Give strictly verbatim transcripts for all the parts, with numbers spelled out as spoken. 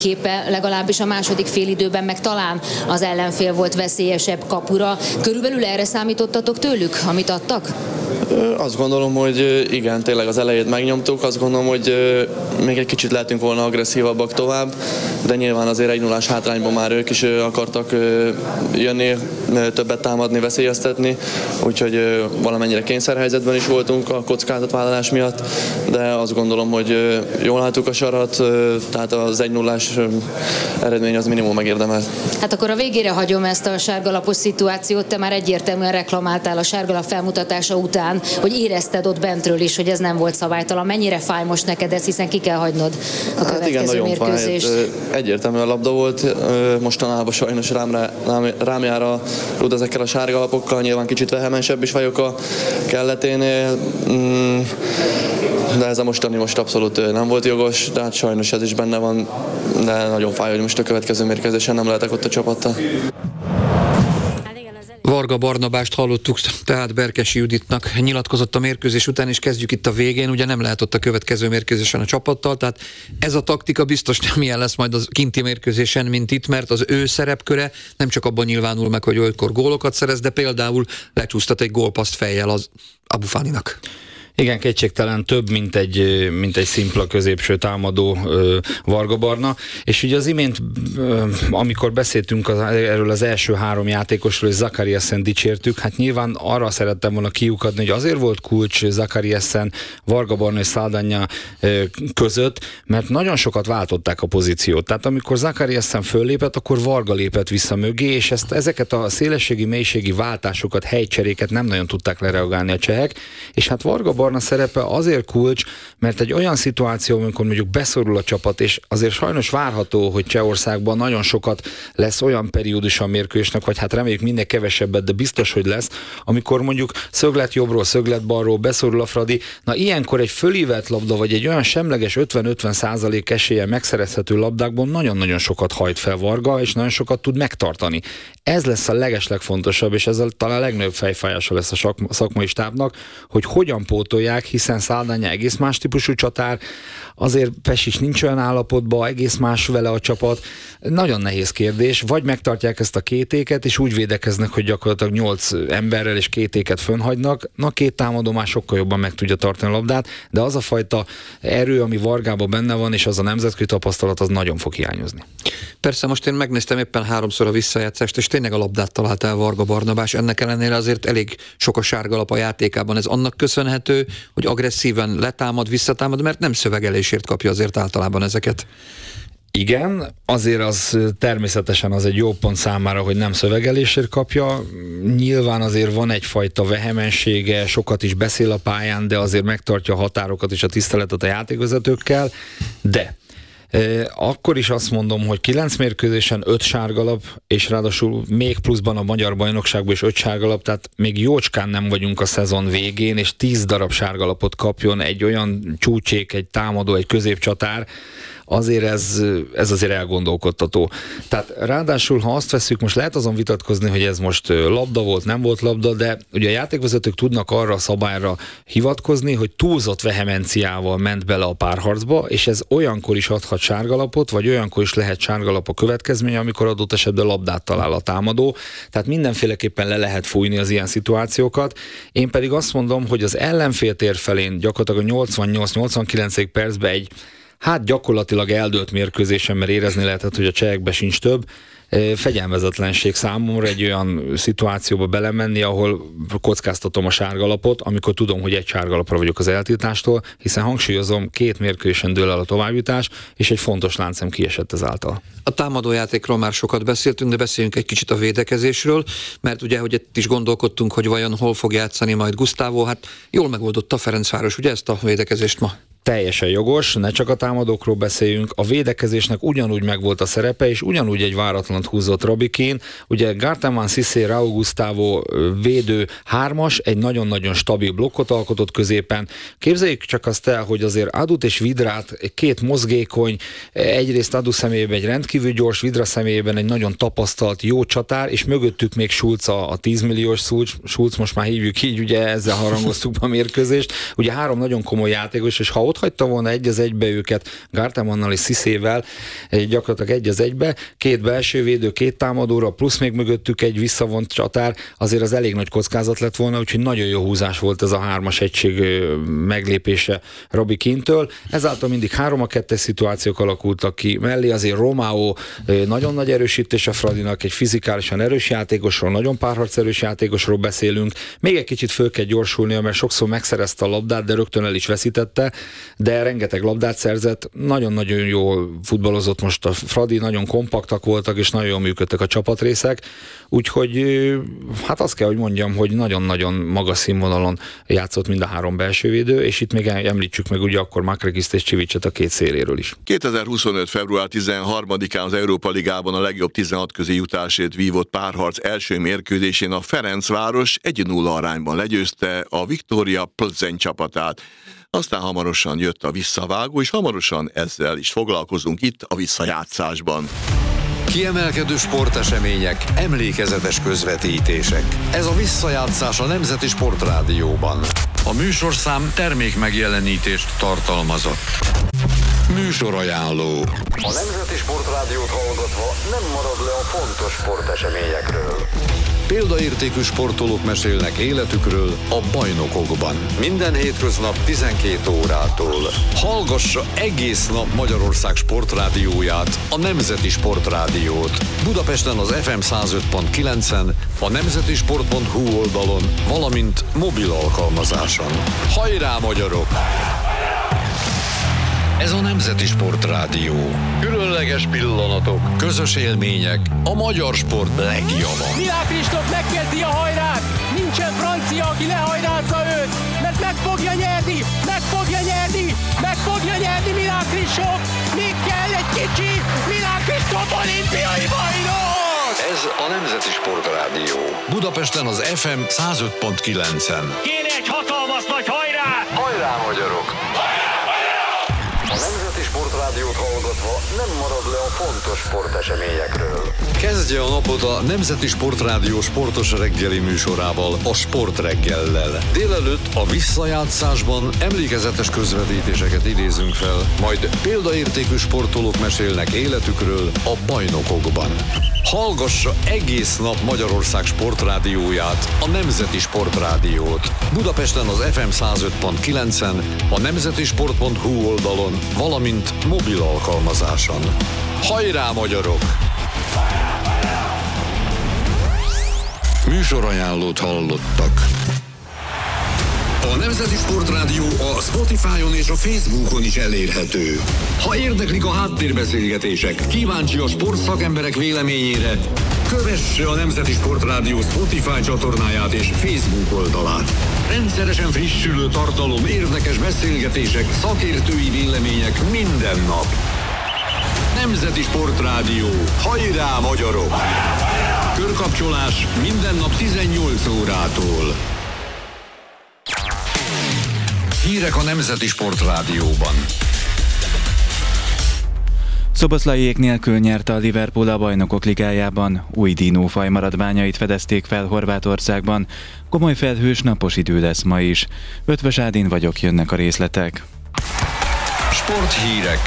képe, legalábbis a második félidőben, meg talán az ellenfél volt veszélyesebb kapura. Körülbelül erre számítottatok tőlük, amit adtak? Azt gondolom, hogy igen, tényleg az elejét megnyomtuk, azt gondolom, hogy még egy kicsit lehetünk volna agresszívabbak tovább, de nyilván azért egy nullás hátrányban már ők is akartak jönni, többet támadni, veszélyeztetni, úgyhogy valamennyire kényszerhelyzetben is voltunk a kockázatvállalás miatt, de azt gondolom, hogy jól láttuk a sarat, tehát az egy nullás eredmény az minimum megérdemelt. Hát akkor a végére hagyom ezt a sárgalapos szituációt, te már egyértelműen reklamáltál a sárgalap felmutatása után, hogy érezted ott bentről is, hogy ez nem volt szabálytalan. Mennyire fáj most neked ez, hiszen ki kell hagynod a következő hát igen, nagyon mérkőzést? Fáj. Egyértelmű a labda volt, mostanában sajnos rám, rám, rám jár a rúd ezekkel a sárgalapokkal, nyilván kicsit vehemensebb is vagyok a kelleténél, de ez a mostani most abszolút nem volt jogos, tehát sajnos ez is benne van, de nagyon fáj, hogy most a következő mérkőzésen nem lehetek ott a csapattal. Varga Barnabást hallottuk, tehát Berkesi Juditnak nyilatkozott a mérkőzés után, és kezdjük itt a végén, ugye nem lehet ott a következő mérkőzésen a csapattal, tehát ez a taktika biztos nem ilyen lesz majd az kinti mérkőzésen, mint itt, mert az ő szerepköre nem csak abban nyilvánul meg, hogy olykor gólokat szerez, de például lecsúsztat egy gólpaszt fejjel az Abu Faninak. Igen, kétségtelen több, mint egy, mint egy szimpla középső támadó ö, Varga Barna, és ugye az imént, ö, amikor beszéltünk az, erről az első három játékosról, és Zakariasen dicsértük, hát nyilván arra szerettem volna kiukadni, hogy azért volt kulcs Zakariasen, Varga Barna és Saldanha ö, között, mert nagyon sokat váltották a pozíciót. Tehát amikor Zakariasen föllépett, akkor Varga lépett vissza mögé, és ezt, ezeket a szélességi, mélységi váltásokat, helycseréket nem nagyon tudták lereagálni a csehek, és hát Varga Barna szerepe azért kulcs, mert egy olyan szituáció, amikor mondjuk beszorul a csapat, és azért sajnos várható, hogy Csehországban nagyon sokat lesz olyan periódus a mérkőzésnek, vagy hát reméljük minél kevesebbet, de biztos, hogy lesz, amikor mondjuk szöglet jobbról, szöglet balról beszorul a Fradi, na ilyenkor egy fölívelt labda, vagy egy olyan semleges ötven-ötven százalék eséllyel megszerezhető labdákból nagyon-nagyon sokat hajt fel Varga, és nagyon sokat tud megtartani. Ez lesz a legeslegfontosabb, és ez talán a legnagyobb fejfájása lesz a szakmai stábnak, hogy hogyan pótolják, hiszen Saldanha egész más típusú csatár, azért Pesic nincs olyan állapotban, egész más vele a csapat. Nagyon nehéz kérdés, vagy megtartják ezt a két éket, és úgy védekeznek, hogy gyakorlatilag nyolc emberrel és két éket fönnhagynak, na két támadó már sokkal jobban meg tudja tartani a labdát, de az a fajta erő, ami Vargában benne van, és az a nemzetközi tapasztalat, az nagyon fog hiányozni. Persze, most én megnéztem éppen háromszor a visszajátszást, és tényleg a labdát talált el Varga Barnabás, ennek ellenére azért elég sok a sárgalap a játékában. Ez annak köszönhető, hogy agresszíven letámad, visszatámad, mert nem szövegelésért kapja azért általában ezeket. Igen, azért az természetesen az egy jó pont számára, hogy nem szövegelésért kapja. Nyilván azért van egyfajta vehemensége, sokat is beszél a pályán, de azért megtartja a határokat és a tiszteletet a játékvezetőkkel, de akkor is azt mondom, hogy kilenc mérkőzésen öt sárgalap, és ráadásul még pluszban a magyar bajnokságban is öt sárgalap, tehát még jócskán nem vagyunk a szezon végén, és tíz darab sárgalapot kapjon egy olyan csúcsék, egy támadó, egy középcsatár, azért ez, ez azért elgondolkodtató. Tehát ráadásul, ha azt veszük, most lehet azon vitatkozni, hogy ez most labda volt, nem volt labda, de ugye a játékvezetők tudnak arra a szabályra hivatkozni, hogy túlzott vehemenciával ment bele a párharcba, és ez olyankor is adhat sárgalapot, vagy olyankor is lehet sárgalap a következménye, amikor adott esetben labdát talál a támadó. Tehát mindenféleképpen le lehet fújni az ilyen szituációkat. Én pedig azt mondom, hogy az ellenfél tér felén gyakorlatilag a nyolcvannyolc-nyolcvankilenc percben egy hát gyakorlatilag eldőlt mérkőzésen, mert érezni lehetett, hogy a csehekben sincs több, fegyelmezetlenség számomra egy olyan szituációba belemenni, ahol kockáztatom a sárgalapot, amikor tudom, hogy egy sárgalapra vagyok az eltiltástól, hiszen hangsúlyozom, két mérkőzésen dől el a továbbjutás, és egy fontos láncszem kiesett ezáltal. A támadójátékról már sokat beszéltünk, de beszéljünk egy kicsit a védekezésről, mert ugye, hogy itt is gondolkodtunk, hogy vajon hol fog játszani majd Gustavo, hát jól megoldotta Ferencváros, ugye ezt a védekezést ma? Teljesen jogos, ne csak a támadókról beszéljünk, a védekezésnek ugyanúgy megvolt a szerepe, és ugyanúgy egy váratlant húzott Robikin. Ugye Garteman, Cissé, Raúl Gustavo védő hármas, egy nagyon-nagyon stabil blokkot alkotott középen. Képzeljük csak azt el, hogy azért Adut és Vidrát, két mozgékony, egyrészt Adu személyében egy rendkívül gyors, Vidra személyében egy nagyon tapasztalt, jó csatár, és mögöttük még Schulz a, a tíz milliós Schulz, Schulz, most már hívjuk így, ugye ezzel harangoztuk a mérkőzést. Ugye három nagyon komoly játékos, és ha ott hagyta volna egy az egybe őket, Gartemannal és Sziszével, gyakorlatilag egy az egybe, két belső védő, két támadóra, plusz még mögöttük egy visszavont csatár, azért az elég nagy kockázat lett volna, úgyhogy nagyon jó húzás volt ez a hármas egység meglépése Robbie Keane-től. Ezáltal mindig három a kettes szituációk alakultak ki, mellé azért Romao nagyon nagy erősítés a Fradinak, egy fizikálisan erős játékosról, nagyon párharcerős játékosról beszélünk. Még egy kicsit föl kell gyorsulnia, mert sokszor megszerezte a labdát, de rögtön el is veszítette, de rengeteg labdát szerzett, nagyon-nagyon jól futballozott most a Fradi, nagyon kompaktak voltak, és nagyon jól működtek a csapatrészek, úgyhogy hát azt kell, hogy mondjam, hogy nagyon-nagyon magas színvonalon játszott mind a három belsővédő, és itt még említsük meg ugye akkor Makrekiszt és Csivicset a két széléről is. kétezer-huszonöt. február tizenharmadikán az Európa Ligában a legjobb tizenhat közé jutásért vívott párharc első mérkőzésén a Ferencváros egy nulla arányban legyőzte a Viktória Plzeň csapatát. Aztán hamarosan jött a visszavágó, és hamarosan ezzel is foglalkozunk itt a visszajátszásban. Kiemelkedő sportesemények, emlékezetes közvetítések. Ez a visszajátszás a Nemzeti Sportrádióban. A műsorszám termék megjelenítést tartalmazott. Műsorajánló. A Nemzeti Sportrádiót hallgatva nem marad le a fontos sporteseményekről. Példaértékű sportolók mesélnek életükről a bajnokokban. Minden hétköznap tizenkét órától. Hallgassa egész nap Magyarország sportrádióját, a Nemzeti Sportrádiót. Budapesten az ef em száz öt pont kilencen, a nemzetisport pont hu oldalon, valamint mobil alkalmazáson. Hajrá, magyarok! Ez a Nemzeti Sportrádió. Különleges pillanatok, közös élmények, a magyar sport legjava. Milák Kristóf megkezdi a hajrát! Nincsen francia, aki lehajrázza őt! Mert meg fogja nyerni! Meg fogja nyerni! Meg fogja nyerni Milák Kristóf! Még kell egy kicsi! Milák Kristóf olimpiai bajnok! Ez a Nemzeti Sportrádió. Budapesten az ef em száz öt pont kilencen. Kéne egy hatalmas nagy hajrát! Hajrá, magyarok! A Nemzeti Sportrádiót hallgatva nem marad le a fontos sporteseményekről. Kezdje a napot a Nemzeti Sportrádió sportos reggeli műsorával, a Sportreggellel. Délelőtt a visszajátszásban emlékezetes közvetítéseket idézünk fel, majd példaértékű sportolók mesélnek életükről a bajnokokban. Hallgassa egész nap Magyarország sportrádióját, a Nemzeti Sportrádiót. Budapesten az ef em száz öt pont kilencen, a nemzetisport pont hu oldalon, valamint mobil alkalmazáson. Hajrá, magyarok! Műsorajánlót hallottak. A Nemzeti Sportrádió a Spotify-on és a Facebookon is elérhető. Ha érdeklik a háttérbeszélgetések, kíváncsi a sportszakemberek véleményére, kövesse a Nemzeti Sportrádió Spotify csatornáját és Facebook oldalát. Rendszeresen frissülő tartalom, érdekes beszélgetések, szakértői vélemények minden nap. Nemzeti Sportrádió. Hajrá, magyarok! Körkapcsolás minden nap tizennyolc órától. Hírek a Nemzeti Sportrádióban. Szoboszlaiék nélkül nyerte a Liverpool a Bajnokok Ligájában. Új dinófaj maradványait fedezték fel Horvátországban. Komoly felhős, napos idő lesz ma is. Ötvös Ádin vagyok, jönnek a részletek. Sporthírek.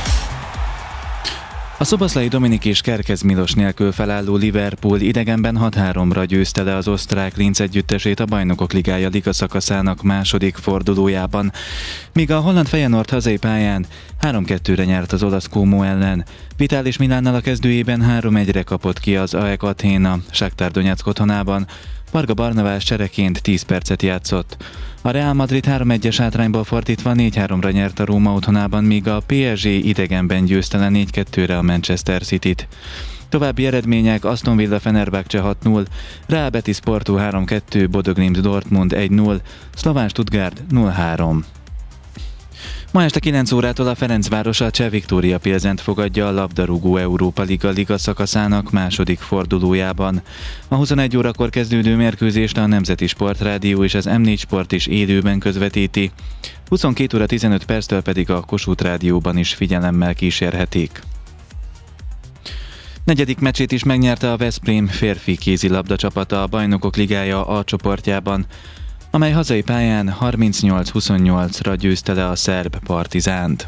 A Szoboszlai Dominik és Kerkez Milos nélkül felálló Liverpool idegenben hat háromra győzte le az osztrák Linz együttesét a Bajnokok Ligája liga szakaszának második fordulójában, míg a holland Feyenoord hazai pályán három kettőre nyert az olasz Como ellen. Vitális Milánnal a kezdőjében három egyre kapott ki az á e ká Athéna Shakhtar Donetsk otthonában. Varga Barnabás csereként tíz percet játszott. A Real Madrid három egyes hátrányból fordítva négy háromra nyert a Róma otthonában, míg a pé es gé idegenben győzte le négy kettőre a Manchester Cityt. További eredmények: Aston Villa Fenerbahce hat null, Real Betis Porto három kettő, Bodo Glimt Dortmund egy null, Szlován Stuttgart nulla három. Ma este kilenc órától a Ferencváros a Cseh Viktória Pilzent fogadja a labdarúgó Európa Liga liga szakaszának második fordulójában. A huszonegy órakor kezdődő mérkőzést a Nemzeti Sportrádió és az em négy Sport is élőben közvetíti. huszonkét óra tizenöt perctől pedig a Kossuth Rádióban is figyelemmel kísérhetik. Negyedik meccsét is megnyerte a Veszprém férfi kézilabda csapata a Bajnokok Ligája A csoportjában. amely hazai pályán harmincnyolc huszonnyolcra győzte le a szerb Partizánt.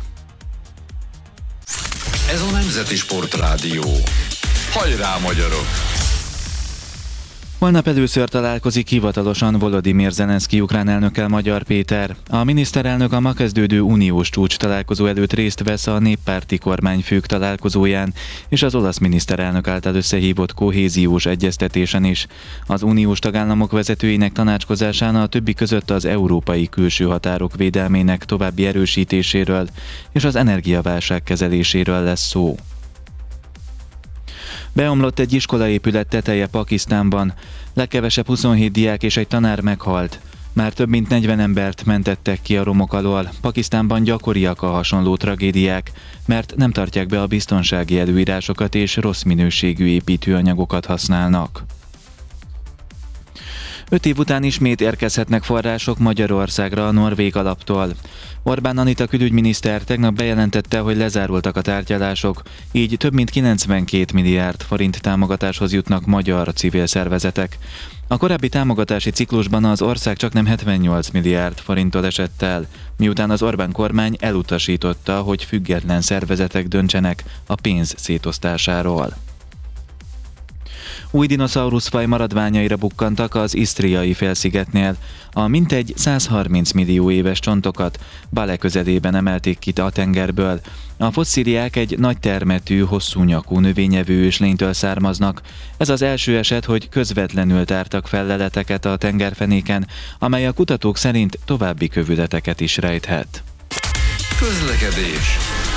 Ez a Nemzeti Sportrádió. Hajrá, magyarok! Holnap először találkozik hivatalosan Volodymyr Zelenszky ukrán elnökkel Magyar Péter. A miniszterelnök a ma kezdődő uniós csúcs találkozó előtt részt vesz a néppárti kormányfők találkozóján és az olasz miniszterelnök által összehívott kohéziós egyeztetésen is. Az uniós tagállamok vezetőinek tanácskozásán a többi között az európai külső határok védelmének további erősítéséről és az energiaválság kezeléséről lesz szó. Beomlott egy iskolaépület teteje Pakisztánban. Legkevesebb huszonhét diák és egy tanár meghalt. Már több mint negyven embert mentettek ki a romok alól. Pakisztánban gyakoriak a hasonló tragédiák, mert nem tartják be a biztonsági előírásokat és rossz minőségű építőanyagokat használnak. Öt év után ismét érkezhetnek források Magyarországra a norvég alaptól. Orbán Anita külügyminiszter tegnap bejelentette, hogy lezárultak a tárgyalások, így több mint kilencvenkét milliárd forint támogatáshoz jutnak magyar civil szervezetek. A korábbi támogatási ciklusban az ország csaknem hetvennyolc milliárd forinttól esett el, miután az Orbán kormány elutasította, hogy független szervezetek döntsenek a pénz szétosztásáról. Új dinoszauruszfaj maradványaira bukkantak az isztriai félszigetnél. A mintegy százharminc millió éves csontokat Bale közelében emelték ki a tengerből. A fosszíliák egy nagy termetű, hosszú nyakú növényevő őslénytől származnak. Ez az első eset, hogy közvetlenül tártak fel leleteket a tengerfenéken, amely a kutatók szerint további kövületeket is rejthet. Közlekedés.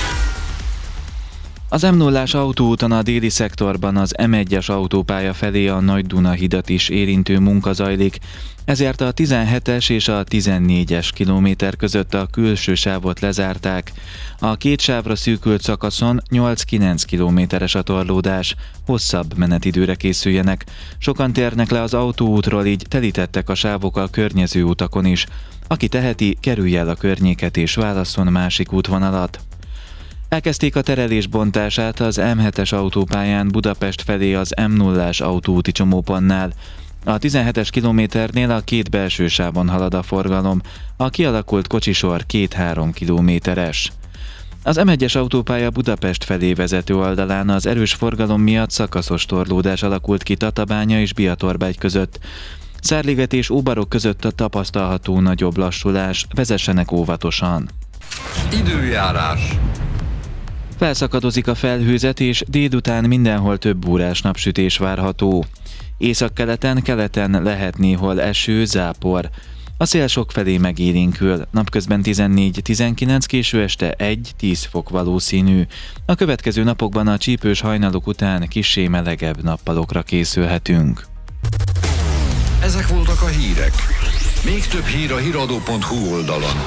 Az em nullás autóúton a déli szektorban az em egyes autópálya felé a Nagy-Duna hidat is érintő munka zajlik, ezért a tizenhetes és a tizennégyes kilométer között a külső sávot lezárták. A két sávra szűkült szakaszon nyolc-kilenc kilométeres a torlódás, hosszabb menetidőre készüljenek. Sokan térnek le az autóútról, így telítettek a sávok a környező utakon is. Aki teheti, kerülje el a környéket és válasszon másik útvonalat. Elkezdték a terelés bontását az em hetes autópályán Budapest felé az em nullás autóúti csomópontnál. A tizenhetes kilométernél a két belső sávon halad a forgalom, a kialakult kocsisor két-három kilométeres. Az em egyes autópálya Budapest felé vezető oldalán az erős forgalom miatt szakaszos torlódás alakult ki Tatabánya és Biatorbágy között. Szárliget és Óbarok között a tapasztalható nagyobb lassulás, vezessenek óvatosan. Időjárás. Felszakadozik a felhőzet, és délután mindenhol több órás napsütés várható. Északkeleten, keleten lehet néhol eső, zápor. A szél sokfelé megélénkül, napközben tizennégy-tizenkilenc, késő este egy-tíz fok valószínű. A következő napokban a csípős hajnalok után kissé melegebb nappalokra készülhetünk. Ezek voltak a hírek. Még több hír a híradó pont hu oldalon.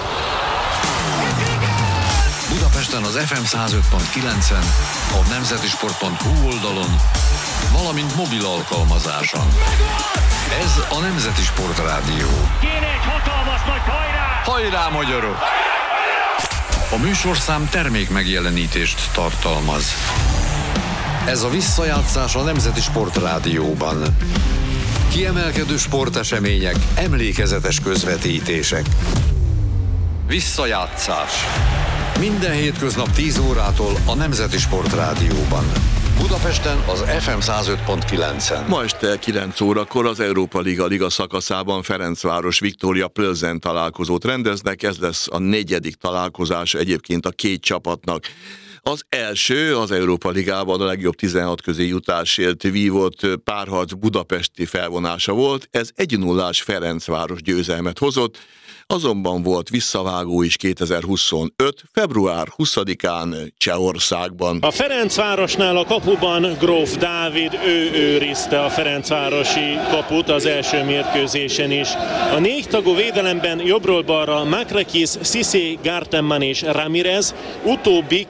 Budapesten az ef em száz öt pont kilencen, a nemzeti sport pont hu oldalon, valamint mobil alkalmazáson. Ez a Nemzeti Sportrádió. Kéne egy hatalmas nagy hajrá! Hajrá, magyarok! A műsorszám termék megjelenítést tartalmaz. Ez a visszajátszás a Nemzeti Sportrádióban. Kiemelkedő sportesemények, emlékezetes közvetítések. Visszajátszás. Minden hétköznap tíz órától a Nemzeti Sportrádióban. Budapesten az ef em száz öt pont kilencen. Ma este kilenc órakor az Európa Liga liga szakaszában Ferencváros Viktória Plzen találkozót rendeznek, ez lesz a negyedik találkozás egyébként a két csapatnak. Az első az Európa Ligában a legjobb tizenhat közé jutásért vívott párharc budapesti felvonása volt, ez egy nullás Ferencváros győzelmet hozott, azonban volt visszavágó is kétezer-huszonöt. február huszadikán Csehországban. A Ferencvárosnál a kapuban Gróf Dávid, ő őrizte a ferencvárosi kaput az első mérkőzésen is. A négy tagú védelemben jobbról balra Makrakis, Cissé, Gartenmann és Ramirez, utóbbi kínnél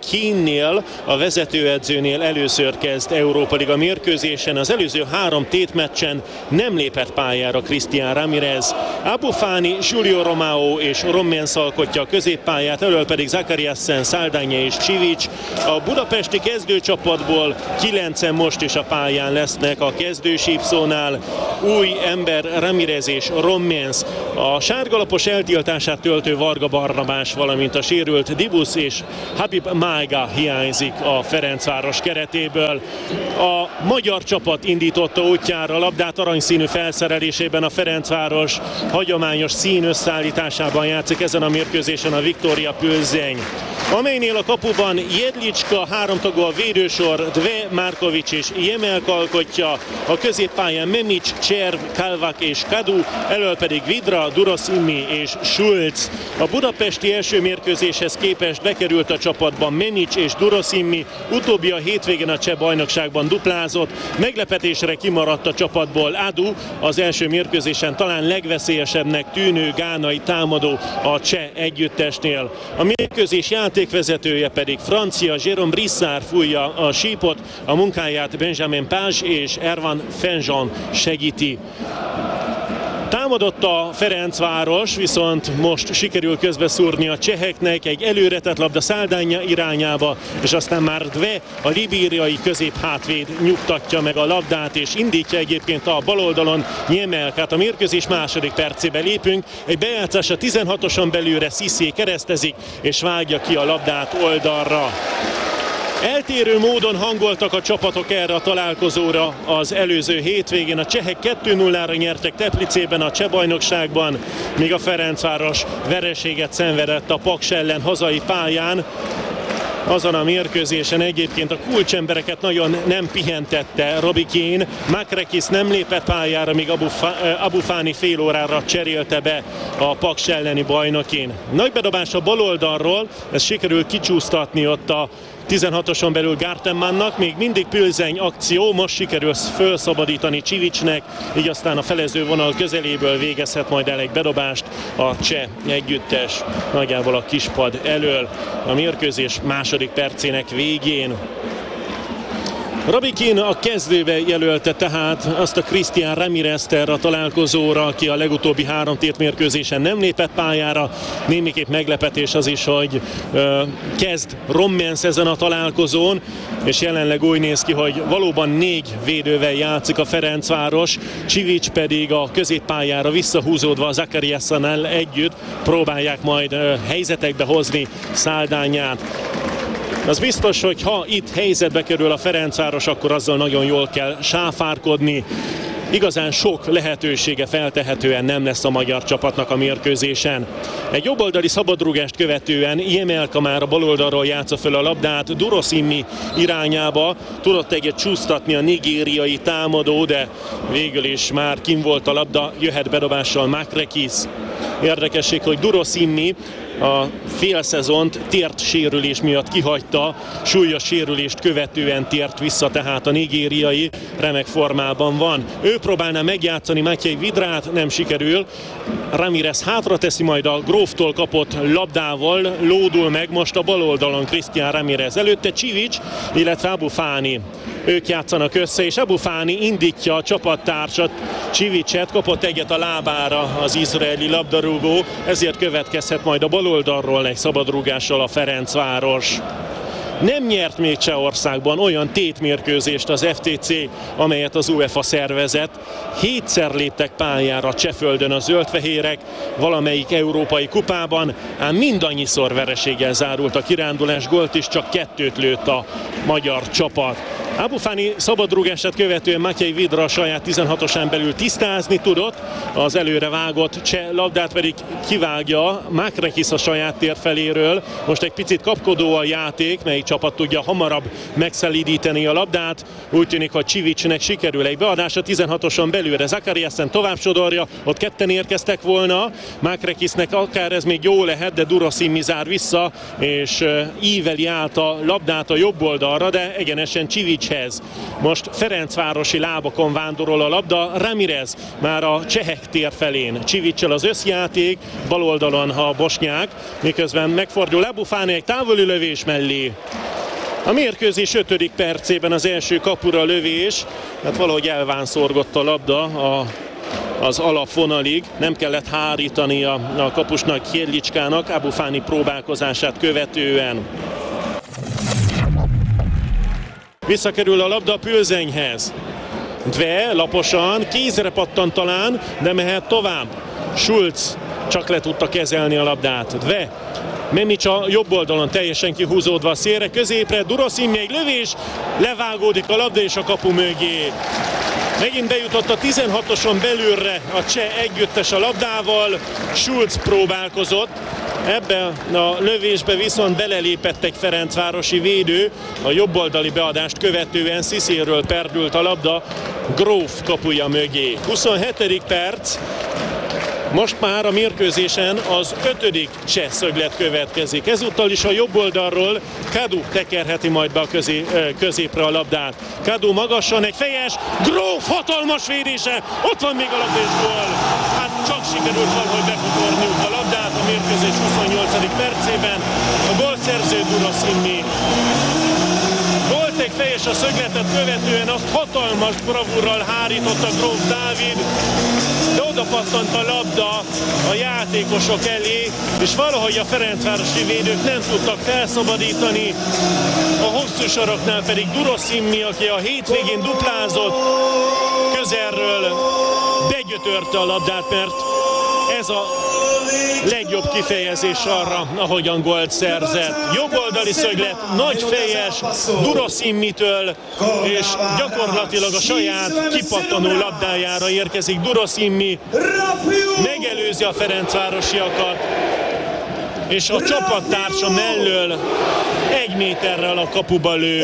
Kinnél, a vezetőedzőnél először kezd Európa Liga mérkőzésen. Az előző három tétmeccsen nem lépett pályára Cristian Ramirez. Abufani, Giulio Romao és Rommens alkotja a középpályát, elől pedig Zakariasen, Saldanya és Csivics. A budapesti kezdőcsapatból kilencen most is a pályán lesznek a kezdősípszónál. Új ember Ramirez és Rommens. A sárgalapos eltiltását töltő Varga Barnabás, valamint a sérült Dibusz és Habib Maiga hiányzik a Ferencváros keretéből. A magyar csapat indította útjára a labdát, aranyszínű felszerelésében a Ferencváros hagyományos szín összeállításában játszik ezen a mérkőzésen a Viktória Plzeň, amelynél a kapuban Jedlicska, háromtagú a védősor, Dve, Markovics és Jemelka alkotja, a középpályán Memic, Cserv, Kalvak és Kadu, elől pedig Vidra, Durosimmi és Schulz. A budapesti első mérkőzéshez képest bekerült a csapatban Memic és Durosimmi, utóbbi a hétvégén a cseh bajnokságban duplázott, meglepetésre kimaradt a csapatból Adu, az első mérkőzésen talán legveszélyesebbnek tűnő gánai támadó a cseh együttesnél. A mérkőzés játékvezetője pedig francia Jérôme Brissard fújja a sípot, a munkáját Benjamin Page és Ervan Fenjon segíti. Támadott a Ferencváros, viszont most sikerül közbeszúrni a cseheknek egy előretett labda Saldanya irányába, és aztán már Dve, a libériai középhátvéd nyugtatja meg a labdát, és indítja egyébként a baloldalon Jemelkát. A mérkőzés második percébe lépünk, egy bejátszás a tizenhatoson belülre, Cissé keresztezik, és vágja ki a labdát oldalra. Eltérő módon hangoltak a csapatok erre a találkozóra az előző hétvégén. A csehek kettő nullára nyertek Teplicében a cseh bajnokságban, míg a Ferencváros vereséget szenvedett a Paks ellen hazai pályán. Azon a mérkőzésen egyébként a kulcsembereket nagyon nem pihentette Robbie Keane. Makrekis nem lépett pályára, míg Abufani fél órára cserélte be a Paks elleni bajnokin. Nagy bedobás a baloldalról, ez sikerül kicsúsztatni ott a tizenhatoson belül Gartenmannnak, még mindig Plzeň akció, most sikerül felszabadítani Csivicsnek, így aztán a felező vonal közeléből végezhet majd el egy bedobást a cseh együttes, nagyjából a kispad elől a mérkőzés második percének végén. Robbie Keane a kezdőbe jelölte tehát azt a Cristian Ramirez-t erre a találkozóra, aki a legutóbbi három tétmérkőzésen nem lépett pályára. Némiképp meglepetés az is, hogy ö, kezd Rommens ezen a találkozón, és jelenleg úgy néz ki, hogy valóban négy védővel játszik a Ferencváros, Csivics pedig a középpályára visszahúzódva a Zakariassennel együtt próbálják majd ö, helyzetekbe hozni Saldanyát. Az biztos, hogy ha itt helyzetbe kerül a Ferencváros, akkor azzal nagyon jól kell sáfárkodni. Igazán sok lehetősége feltehetően nem lesz a magyar csapatnak a mérkőzésen. Egy jobboldali szabadrúgást követően Jemelka már a baloldalról játsza föl a labdát Durosimmi irányába. Tudott egyet csúsztatni a nigériai támadó, de végül is már kim volt a labda, jöhet bedobással Makrekis. Érdekesség, hogy Durosimmi a félszezont tért sérülés miatt kihagyta, súlyos sérülést követően tért vissza tehát a nigériai, remek formában van. Ő próbálná megjátszani Matej Vidrát, nem sikerül. Ramirez hátra teszi, majd a Gróftól kapott labdával lódul meg most a baloldalon Cristian Ramirez. Előtte Csivics, illetve Abufani. Ők játszanak össze, és Abufani indítja a csapattársat, Csivicset, kapott egyet a lábára az izraeli labdarúgó, ezért következhet majd a baloldalról egy szabadrúgással a Ferencváros. Nem nyert még Csehországban olyan tétmérkőzést az ef té cé, amelyet az UEFA szervezett. Hétszer léptek pályára Csehföldön a zöldfehérek, valamelyik európai kupában, ám mindannyiszor vereséggel zárult a kirándulás, gólt is csak kettőt lőtt a magyar csapat. Abufani szabadrúgását követően Matej Vidra a saját tizenhatosán belül tisztázni tudott, az előre vágott cseh labdát pedig kivágja Makrekis a saját tér feléről. Most egy picit kapkodó a játék, melyik csapat tudja hamarabb megszelídíteni a labdát. Úgy tűnik, hogy Csivicsnek sikerül egy beadás a tizenhatoson belülre. Zakariasen tovább sodorja, ott ketten érkeztek volna. Makrekisnek akár ez még jó lehet, de Durosimmi zár vissza, és íveli át a labdát a jobb oldalra, de egyenesen Csivics. Most ferencvárosi lábakon vándorol a labda, Ramirez már a csehek tér felén. Csivicsel az összjáték, baloldalon a bosnyák, miközben megfordul Abufani egy távoli lövés mellé. A mérkőzés ötödik percében az első kapura lövés, hát valahogy elvánszorgott a labda a, az alapvonalig, nem kellett hárítani a, a kapusnak, Hierlicskának Abufáni próbálkozását követően. Visszakerül a labda a Plzenyhez. Dve laposan, kézre pattan talán, de mehet tovább. Schulz csak le tudta kezelni a labdát. Dve. Memicsa jobb oldalon teljesen kihúzódva a szélre, középre, Duroszimmi egy lövés, levágódik a labda és a kapu mögé. Megint bejutott a tizenhatoson belülre a cseh együttes a labdával, Schulz próbálkozott, ebbe a lövésbe viszont belelépett egy ferencvárosi védő, a jobboldali beadást követően Sziszéről perdült a labda Gróf kapuja mögé. huszonhetedik perc, most már a mérkőzésen az ötödik cseh szöglet következik. Ezúttal is a jobb oldalról Kadu tekerheti majd be a közé, középre a labdát. Kadu magasan, egy fejes, Gróf hatalmas védése, ott van még a labda és gól. Hát csak sikerült valahogy bekotorniuk a labdát a mérkőzés huszonnyolcadik percében. A gólszerző Duroszimmi. Volt egy fejes a szögletet követően, azt hatalmas bravúrral hárította Gróf Dávid, de oda pattant a labda a játékosok elé, és valahogy a ferencvárosi védők nem tudtak felszabadítani. A hosszú saroknál pedig Duroszimmi, aki a hétvégén duplázott, közelről begyötörte a labdát, mert ez a legjobb kifejezés arra, ahogyan gólt szerzett. Jobboldali szöglet, nagy fejes, Duroszimmitől, és gyakorlatilag a saját kipattanó labdájára érkezik Duroszimmi, megelőzi a ferencvárosiakat, és a csapattársa mellől egy méterrel a kapuba lő.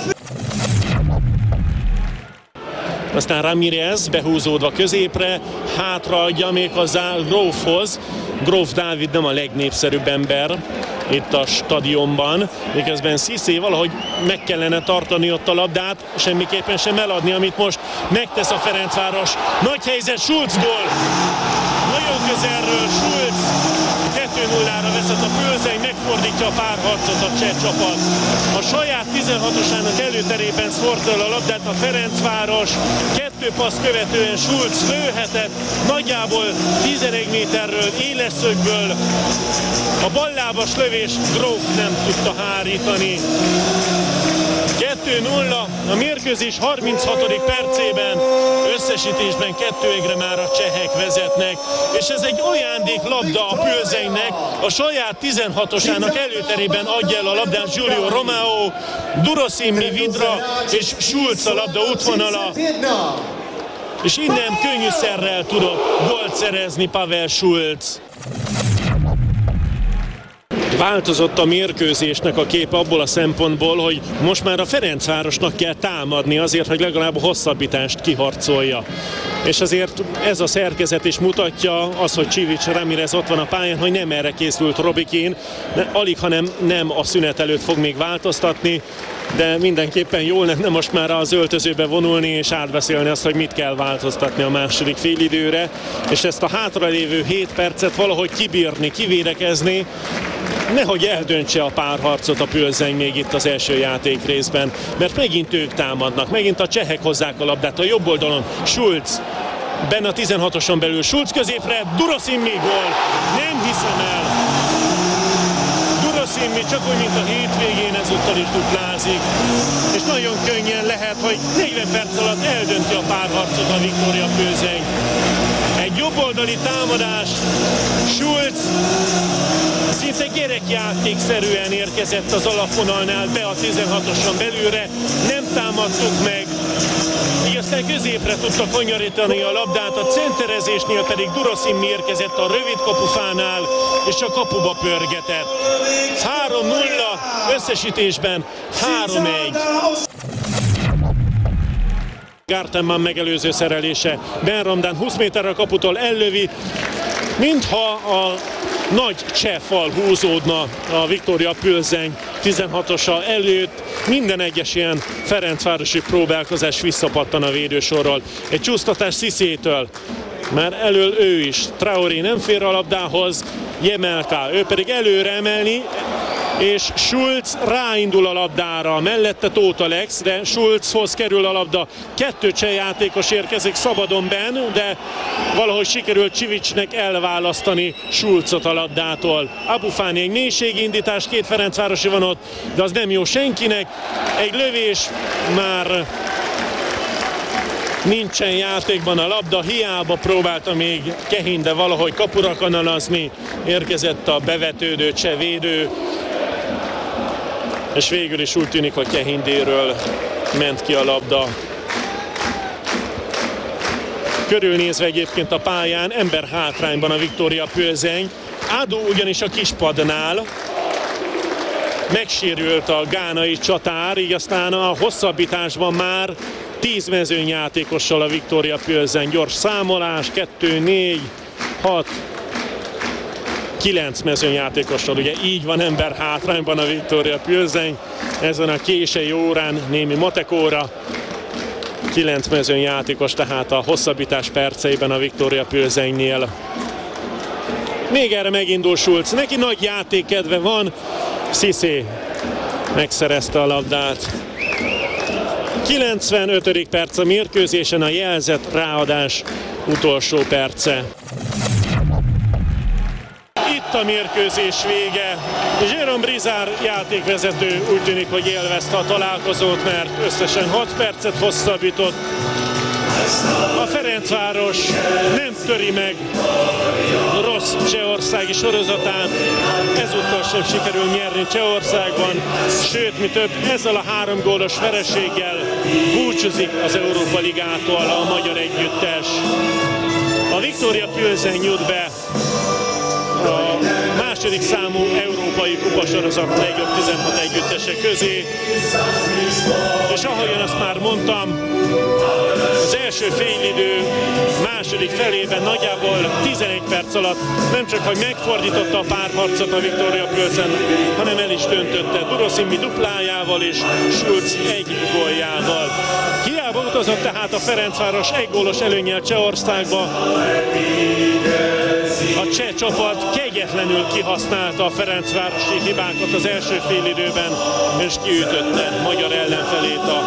Aztán Ramirez behúzódva középre, hátraadja méghozzá Grófhoz. Gróf Dávid nem a legnépszerűbb ember itt a stadionban, miközben Cissé valahogy meg kellene tartani ott a labdát, semmiképpen sem eladni, amit most megtesz a Ferencváros. Nagy helyzet, Schulz gól! Nagyon közelről Schulz, kettő nullára vezet a Plzeny, megfordítja a párharcot a cseh csapat. A saját tizenhatosának előterében szórta a labdát a Ferencváros, kettő passz követően Schulz lőhetett, nagyjából tizenegy méterről, éles szögből. A ballábas lövés Gróf nem tudta hárítani. kettő nulla, a mérkőzés harminchatodik percében, összesítésben kettő egyre már a csehek vezetnek, és ez egy ajándék labda a Plzenynek, a saját tizenhatosának előterében adja el a labdát Giulio Romao, Duroszimmi vidra és Schulz a labda útvonala, és innen könnyűszerrel tudott gólt szerezni Pavel Schulz. Változott a mérkőzésnek a kép abból a szempontból, hogy most már a Ferencvárosnak kell támadni azért, hogy legalább a hosszabbítást kiharcolja. És azért ez a szerkezet is mutatja, az, hogy Csivics Ramirez ott van a pályán, hogy nem erre készült Robikin, alig, hanem nem a szünet előtt fog még változtatni, de mindenképpen jól lenne most már az öltözőbe vonulni és átbeszélni azt, hogy mit kell változtatni a második félidőre, és ezt a hátralévő hét percet valahogy kibírni, kivédekezni, nehogy eldöntse a párharcot a Plzeny még itt az első játék részben, mert megint ők támadnak, megint a csehek hozzák a labdát a jobb oldalon. Schulz, benne a tizenhatoson belül, Schulz középre, Duroszimmi gól, nem hiszem el. Duroszimmi csak úgy, mint a hétvégén, ezúttal is duplázik, és nagyon könnyen lehet, hogy negyven perc alatt eldönti a párharcot a Viktória Plzeny. Egy jobboldali támadás, Schulz szinte gyerekjátékszerűen érkezett az alapvonalnál be a tizenhatoson belülre, nem támadtuk meg, így aztán középre tudta kanyarítani a labdát, a centerezésnél pedig Duroszimmi érkezett a rövid kapufánál, és a kapuba pörgetett. három nulla, összesítésben három egy. Gartenmann megelőző szerelése, Benramdán húsz méterre a kaputól ellövi, mintha a nagy cseh fal húzódna a Viktória Plzeny tizenhatosa előtt. Minden egyes ilyen ferencvárosi próbálkozás visszapattan a védősorról. Egy csúsztatás Sziszétől, már elől ő is. Traoré nem fér a labdához, Jemelka, ő pedig előre emelni, és Schulz ráindul a labdára, mellette Tóth Alex, de Schulzhoz kerül a labda. Kettő cseh játékos érkezik szabadon benn, de valahogy sikerült Csivicsnek elválasztani Schulzot a labdától. Abufáni egy mélységindítás, két ferencvárosi van ott, de az nem jó senkinek. Egy lövés, már nincsen játékban a labda, hiába próbálta még Kehin, de valahogy kapura kanalazni. Érkezett a bevetődő cseh védő, és végül is úgy tűnik, hogy Kehindéről ment ki a labda. Körülnézve egyébként a pályán ember hátrányban a Viktória Plzeň. Adu ugyanis a kispadnál megsérült a gánai csatár, így aztán a hosszabbításban már tíz mezőnyjátékossal a Viktória Plzeň. Gyors számolás, kettő, négy, hat, kilenc mezőnyjátékossal. Ugye így van ember hátrányban a Viktória Plzeň ezen a késői órán, némi matekóra. Kilenc mezőnyjátékos tehát a hosszabbítás perceiben a Viktória Plzeňnél. Még erre megindul Schulz, neki nagy játékkedve van, Cissé megszerezte a labdát. kilencvenötödik perc a mérkőzésen, a jelzett ráadás utolsó perce. Itt a mérkőzés vége. Jérôme Brizard játékvezető úgy tűnik, hogy élvezte a találkozót, mert összesen hat percet hosszabbított. A Ferencváros nem töri meg rossz csehországi sorozatát, ezúttal sem sikerül nyerni Csehországban, sőt, mi több, ezzel a három gólos vereséggel búcsúzik az Európa Ligától a magyar együttes. A Viktória Plzeň jut be a második számú európai kupasorozat legjobb tizenhat együttese közé, és ahogyan azt már mondtam, az első félidő második felében nagyjából tizenegy perc alatt nem csak hogy megfordította a párharcot a Viktória Plzeň, hanem el is döntötte Duroszimmi duplájával és Schulz egy góljával. Hiába utazott tehát a Ferencváros egy gólos előnnyel Csehországba. A cseh csapat kegyetlenül kihasználta a ferencvárosi hibákat az első félidőben, és kiütötte magyar ellenfelét a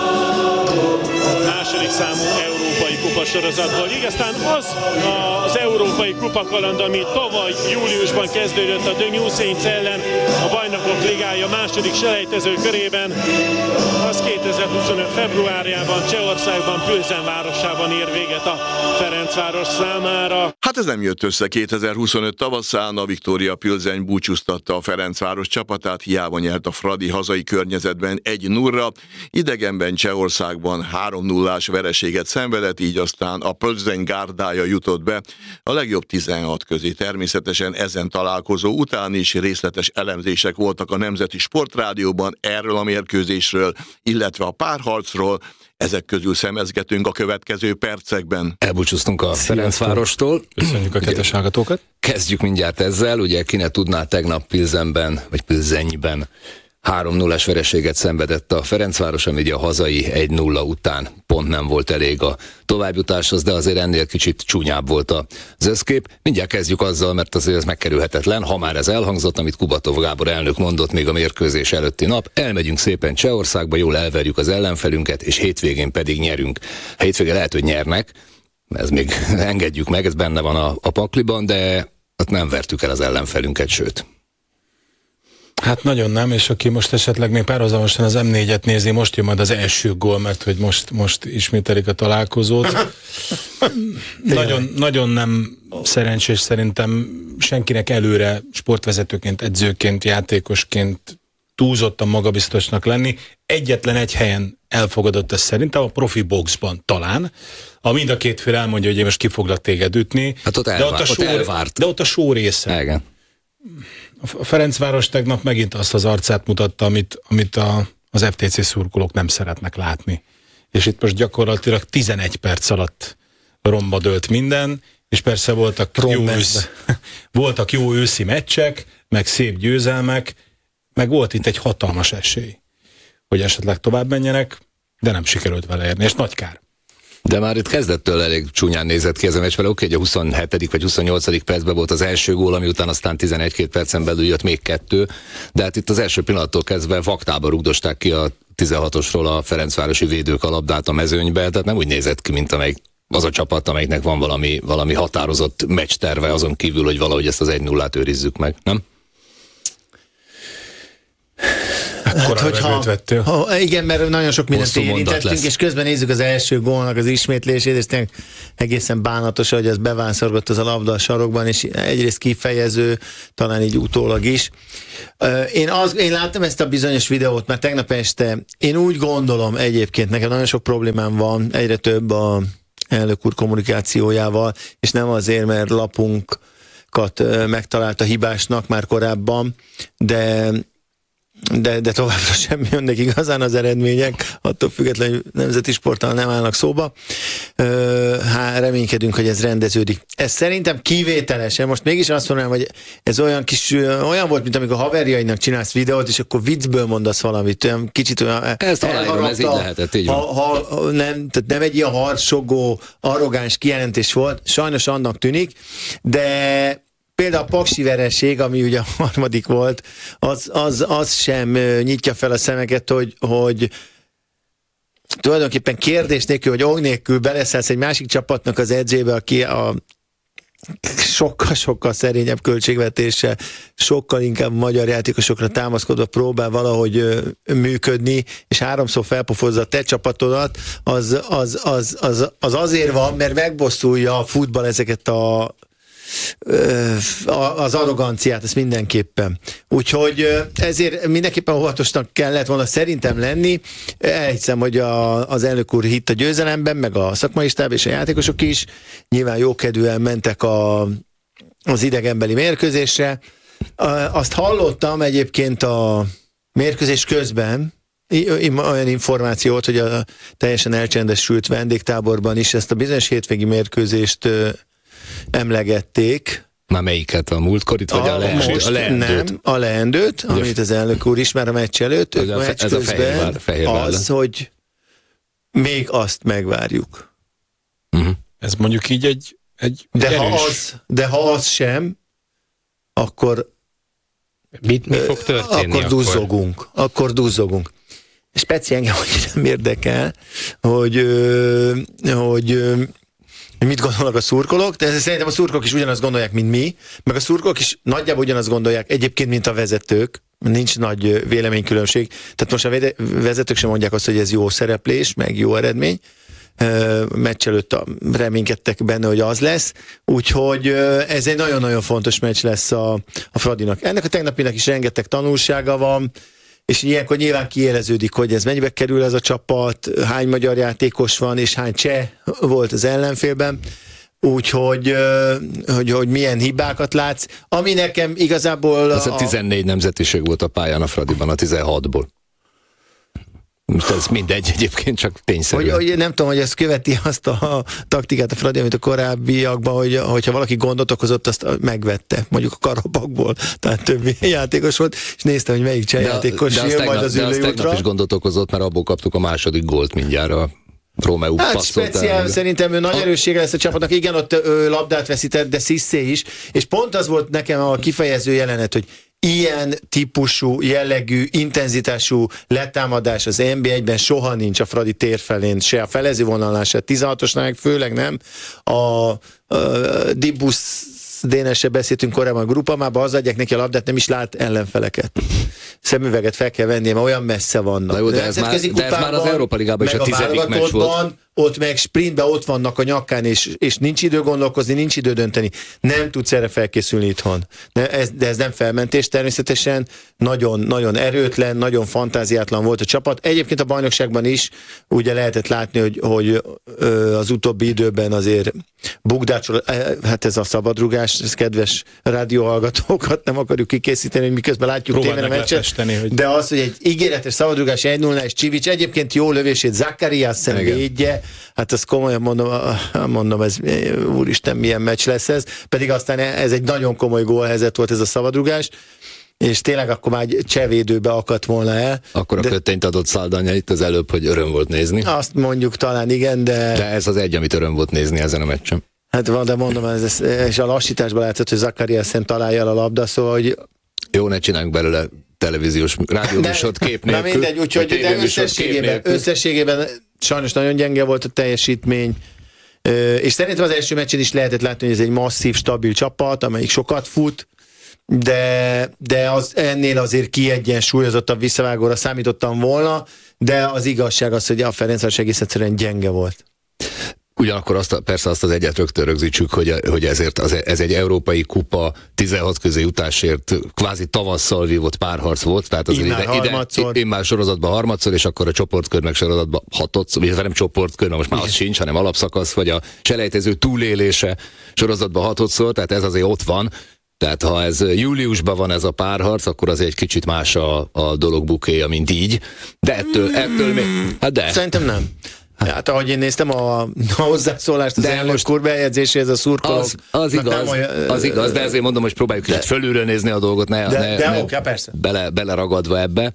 második számú európai kupasorozatból. Így aztán az az európai kupakaland, ami tavaly júliusban kezdődött a The New Saints ellen a Bajnokok Ligája második selejtező körében, az kétezer-huszonöt februárjában Csehországban, Plzeň városában ér véget a Ferencváros számára. Hát ez nem jött össze kétezer-huszonöt tavaszán, a Viktória Plzeň búcsúztatta a Ferencváros csapatát, hiába nyert a Fradi hazai környezetben egy nullra, idegenben Csehországban három nullás vereséget szenvedett, így aztán a Plzeň gárdája jutott be a legjobb tizenhat közé. Természetesen ezen találkozó után is részletes elemzések voltak a Nemzeti Sportrádióban erről a mérkőzésről, illetve a párharcról. Ezek közül szemezgetünk a következő percekben. Elbúcsúztunk a Ferencvárostól. Köszönjük a kedves hallgatókat. Kezdjük mindjárt ezzel. Ugye ki ne tudná, tegnap Pilzenben, vagy Plzeňben három nullás vereséget szenvedett a Ferencváros, ami ugye a hazai egy nulla után pont nem volt elég a továbbjutáshoz, de azért ennél kicsit csúnyább volt az összkép. Mindjárt kezdjük azzal, mert azért ez megkerülhetetlen, ha már ez elhangzott, amit Kubatov Gábor elnök mondott még a mérkőzés előtti nap. Elmegyünk szépen Csehországba, jól elverjük az ellenfelünket, és hétvégén pedig nyerünk. Hétvégén lehet, hogy nyernek, ez még engedjük meg, ez benne van a, a pakliban, de ott nem vertük el az ellenfelünket, sőt. Hát nagyon nem, és aki most esetleg még párhuzamosan az em négyet nézi, most jön majd az első gól, mert hogy most, most ismételik a találkozót. nagyon, nagyon nem szerencsés szerintem senkinek előre sportvezetőként, edzőként, játékosként túlzottan magabiztosnak lenni. Egyetlen egy helyen elfogadott ez szerintem, a profi boxban talán, a mind a két fél elmondja, hogy én most ki foglak téged ütni. Hát ott, elvár, de ott, a só, ott elvárt. De ott a só része. Igen. A Ferencváros tegnap megint azt az arcát mutatta, amit, amit a, az ef té cé szurkolók nem szeretnek látni. És itt most gyakorlatilag tizenegy perc alatt romba dőlt minden, és persze voltak jó, ősz, voltak jó őszi meccsek, meg szép győzelmek, meg volt itt egy hatalmas esély, hogy esetleg tovább menjenek, de nem sikerült vele érni, és nagy kár. De már itt kezdettől elég csúnyán nézett ki ez a meccs, mert oké, hogy a huszonhetedik vagy huszonnyolcadik percben volt az első gól, ami után aztán tizenegy-két percen belül jött még kettő, de hát itt az első pillanattól kezdve vaktába rugdosták ki a tizenhatosról a ferencvárosi védők a labdát a mezőnybe, tehát nem úgy nézett ki, mint amelyik az a csapat, amelyiknek van valami, valami határozott meccsterve azon kívül, hogy valahogy ezt az egy nullát őrizzük meg, nem? Hát, hogyha, ha, igen, mert nagyon sok mindent érintettünk, és közben nézzük az első gólnak az ismétlését, és tényleg egészen bánatos, hogy ez bevánszorgott az a labda a sarokban, és egyrészt kifejező, talán így utólag is. Én, az, én láttam ezt a bizonyos videót, mert tegnap este, én úgy gondolom egyébként, nekem nagyon sok problémám van, egyre több a elnök úr kommunikációjával, és nem azért, mert lapunkat megtalálta hibásnak már korábban, de De, de továbbra sem jönnek igazán az eredmények, attól függetlenül, hogy nemzeti sporttal nem állnak szóba. Hát reménykedünk, hogy ez rendeződik. Ez szerintem kivételes. Most mégis azt mondanám, hogy ez olyan kis, olyan volt, mint amikor haverjainak csinálsz videót, és akkor viccből mondasz valamit. Olyan kicsit olyan... Ezt aláírom, ez így lehetett, így van. Ha, ha, nem, tehát nem egy ilyen harcsogó, arrogáns kijelentés volt, sajnos annak tűnik, de például a paksi vereség, ami ugye a harmadik volt, az, az, az sem nyitja fel a szemeket, hogy, hogy tulajdonképpen kérdés nélkül, vagy ok nélkül beleszállsz egy másik csapatnak az edzébe, aki a sokkal-sokkal szerényebb költségvetéssel, sokkal inkább magyar játékosokra támaszkodva próbál valahogy működni, és háromszor felpofozza a te csapatodat, az, az, az, az, az azért van, mert megbosszulja a futball ezeket a az arroganciát, ezt mindenképpen. Úgyhogy ezért mindenképpen óvatosnak kellett volna szerintem lenni. Elhiszem, hogy a, az elnök úr hitt a győzelemben, meg a szakmai stáb és a játékosok is. Nyilván jókedvűen mentek a, az idegenbeli mérkőzésre. Azt hallottam egyébként a mérkőzés közben, olyan információt, hogy a teljesen elcsendesült vendégtáborban is ezt a bizonyos hétvégi mérkőzést emlegették. Már melyiket? A múltkorit, vagy a, a, leendőt? Most, a leendőt? Nem, a leendőt, amit az elnök úr ismer a meccs előtt. Ez a, meccs ez a Fehérvár, Fehérvár az, hogy még azt megvárjuk. Uh-huh. Ez mondjuk így egy, egy de, ha az, de ha az sem, akkor mit, mi fog történni? Akkor duzzogunk. Akkor, akkor duzzogunk. Speciál engem, hogy nem érdekel, hogy, hogy mit gondolnak a szurkolók, de szerintem a szurkolók is ugyanazt gondolják, mint mi, meg a szurkolók is nagyjából ugyanazt gondolják egyébként, mint a vezetők, nincs nagy véleménykülönbség. Tehát most a vezetők sem mondják azt, hogy ez jó szereplés, meg jó eredmény. Meccs előtt reménykedtek benne, hogy az lesz, úgyhogy ez egy nagyon-nagyon fontos meccs lesz a, a Fradinak. Ennek a tegnapinak is rengeteg tanulsága van, és ilyenkor nyilván kiéleződik, hogy ez mennyibe kerül ez a csapat, hány magyar játékos van, és hány cseh volt az ellenfélben, úgyhogy hogy, hogy milyen hibákat látsz, ami nekem igazából... Ez a tizennégy nemzetiség volt a pályán a Fradiban, a tizenhatból. Most ez mindegy, egyébként csak tényszerű. Hogy, hogy nem tudom, hogy ez követi azt a taktikát a Fradi, amit a korábbiakban, hogy, hogyha valaki gondot okozott, azt megvette, mondjuk a Karabakból, tehát több játékos volt, és néztem, hogy melyik cseh játékos jön tegnap, majd az ülőútra. De az tegnap is gondot okozott, mert abból kaptuk a második gólt mindjárt a Romeu hát speciál, szerintem ő nagy erőssége lesz a csapatnak. Igen, ott ő labdát veszített, de Cissé is, és pont az volt nekem a kifejező jelenet, hogy ilyen típusú, jellegű, intenzitású letámadás az en bé egyben soha nincs a Fradi tér felén, se a felező vonalán, se a tizenhatosnál, főleg nem. A, a Dibus Dénessel beszéltünk korábban a Grupamában, az adják neki a labdát, nem is lát ellenfeleket. Szemüveget fel kell venni, mert olyan messze vannak. Jó, de, ez már, de ez már az Európa Ligában is a tizedik meccs volt. Ott meg sprintben ott vannak a nyakán, és, és nincs idő gondolkozni, nincs idő dönteni. Nem tudsz erre felkészülni itthon. De ez, de ez nem felmentés természetesen. Nagyon, nagyon erőtlen, nagyon fantáziátlan volt a csapat. Egyébként a bajnokságban is ugye lehetett látni, hogy, hogy az utóbbi időben azért bukdácsol, hát ez a szabadrugás, ez kedves rádióhallgatókat nem akarjuk kikészíteni, hogy miközben látjuk tévén a meccset. Hogy... De az, hogy egy ígéretes szabadrugás egy nulla és Csivics, egyébként jó lövését Zakarias védje, hát azt komolyan mondom, mondom, ez úristen, milyen meccs lesz ez, pedig aztán ez egy nagyon komoly gólhelyzet volt ez a szabadrugás. és tényleg akkor már csevédőbe akadt volna el. Akkor a de... kötényt adott Szaldanya itt az előbb, hogy öröm volt nézni. Azt mondjuk talán igen, de... De ez az egy, amit öröm volt nézni ezen a meccsen. Hát van, de mondom, ez, és a lassításban látszott, hogy Zakariasen találja el a labda, szóval, hogy... Jó, ne csináljunk belőle televíziós rádióműsort kép nélkül. Na mindegy, úgyhogy de összességében, összességében sajnos nagyon gyenge volt a teljesítmény, és szerintem az első meccsen is lehetett látni, hogy ez egy masszív, stabil csapat, amelyik sokat fut, de, de az ennél azért kiegyensúlyozottabb visszavágóra számítottam volna, de az igazság az, hogy a Ferencváros egész egyszerűen gyenge volt. Ugyanakkor azt, persze azt az egyet rögtön rögzítsük, hogy, hogy ezért az, ez egy európai kupa tizenhat közé jutásért kvázi tavasszal vívott párharc volt, tehát az ide, ide, én már sorozatban harmadszor, és akkor a csoportkör meg sorozatban hatodszor, vagy nem csoportkör, mert most már az sincs, hanem alapszakasz, vagy a selejtező túlélése sorozatban hatodszor, tehát ez azért ott van. Tehát ha ez júliusban van ez a párharc, akkor az egy kicsit más a, a dolog bukéja, mint így. De ettől, ettől még... Hát de. Szerintem nem. Hát ahogy én néztem a, a hozzászólást az elnök úr bejegyzéséhez a szurkolók. Az, az, igaz, olyan, az igaz, de ezért mondom, hogy próbáljuk kicsit fölülről nézni a dolgot, ne, de, ne, de ne oké, persze. Bele, beleragadva ebbe.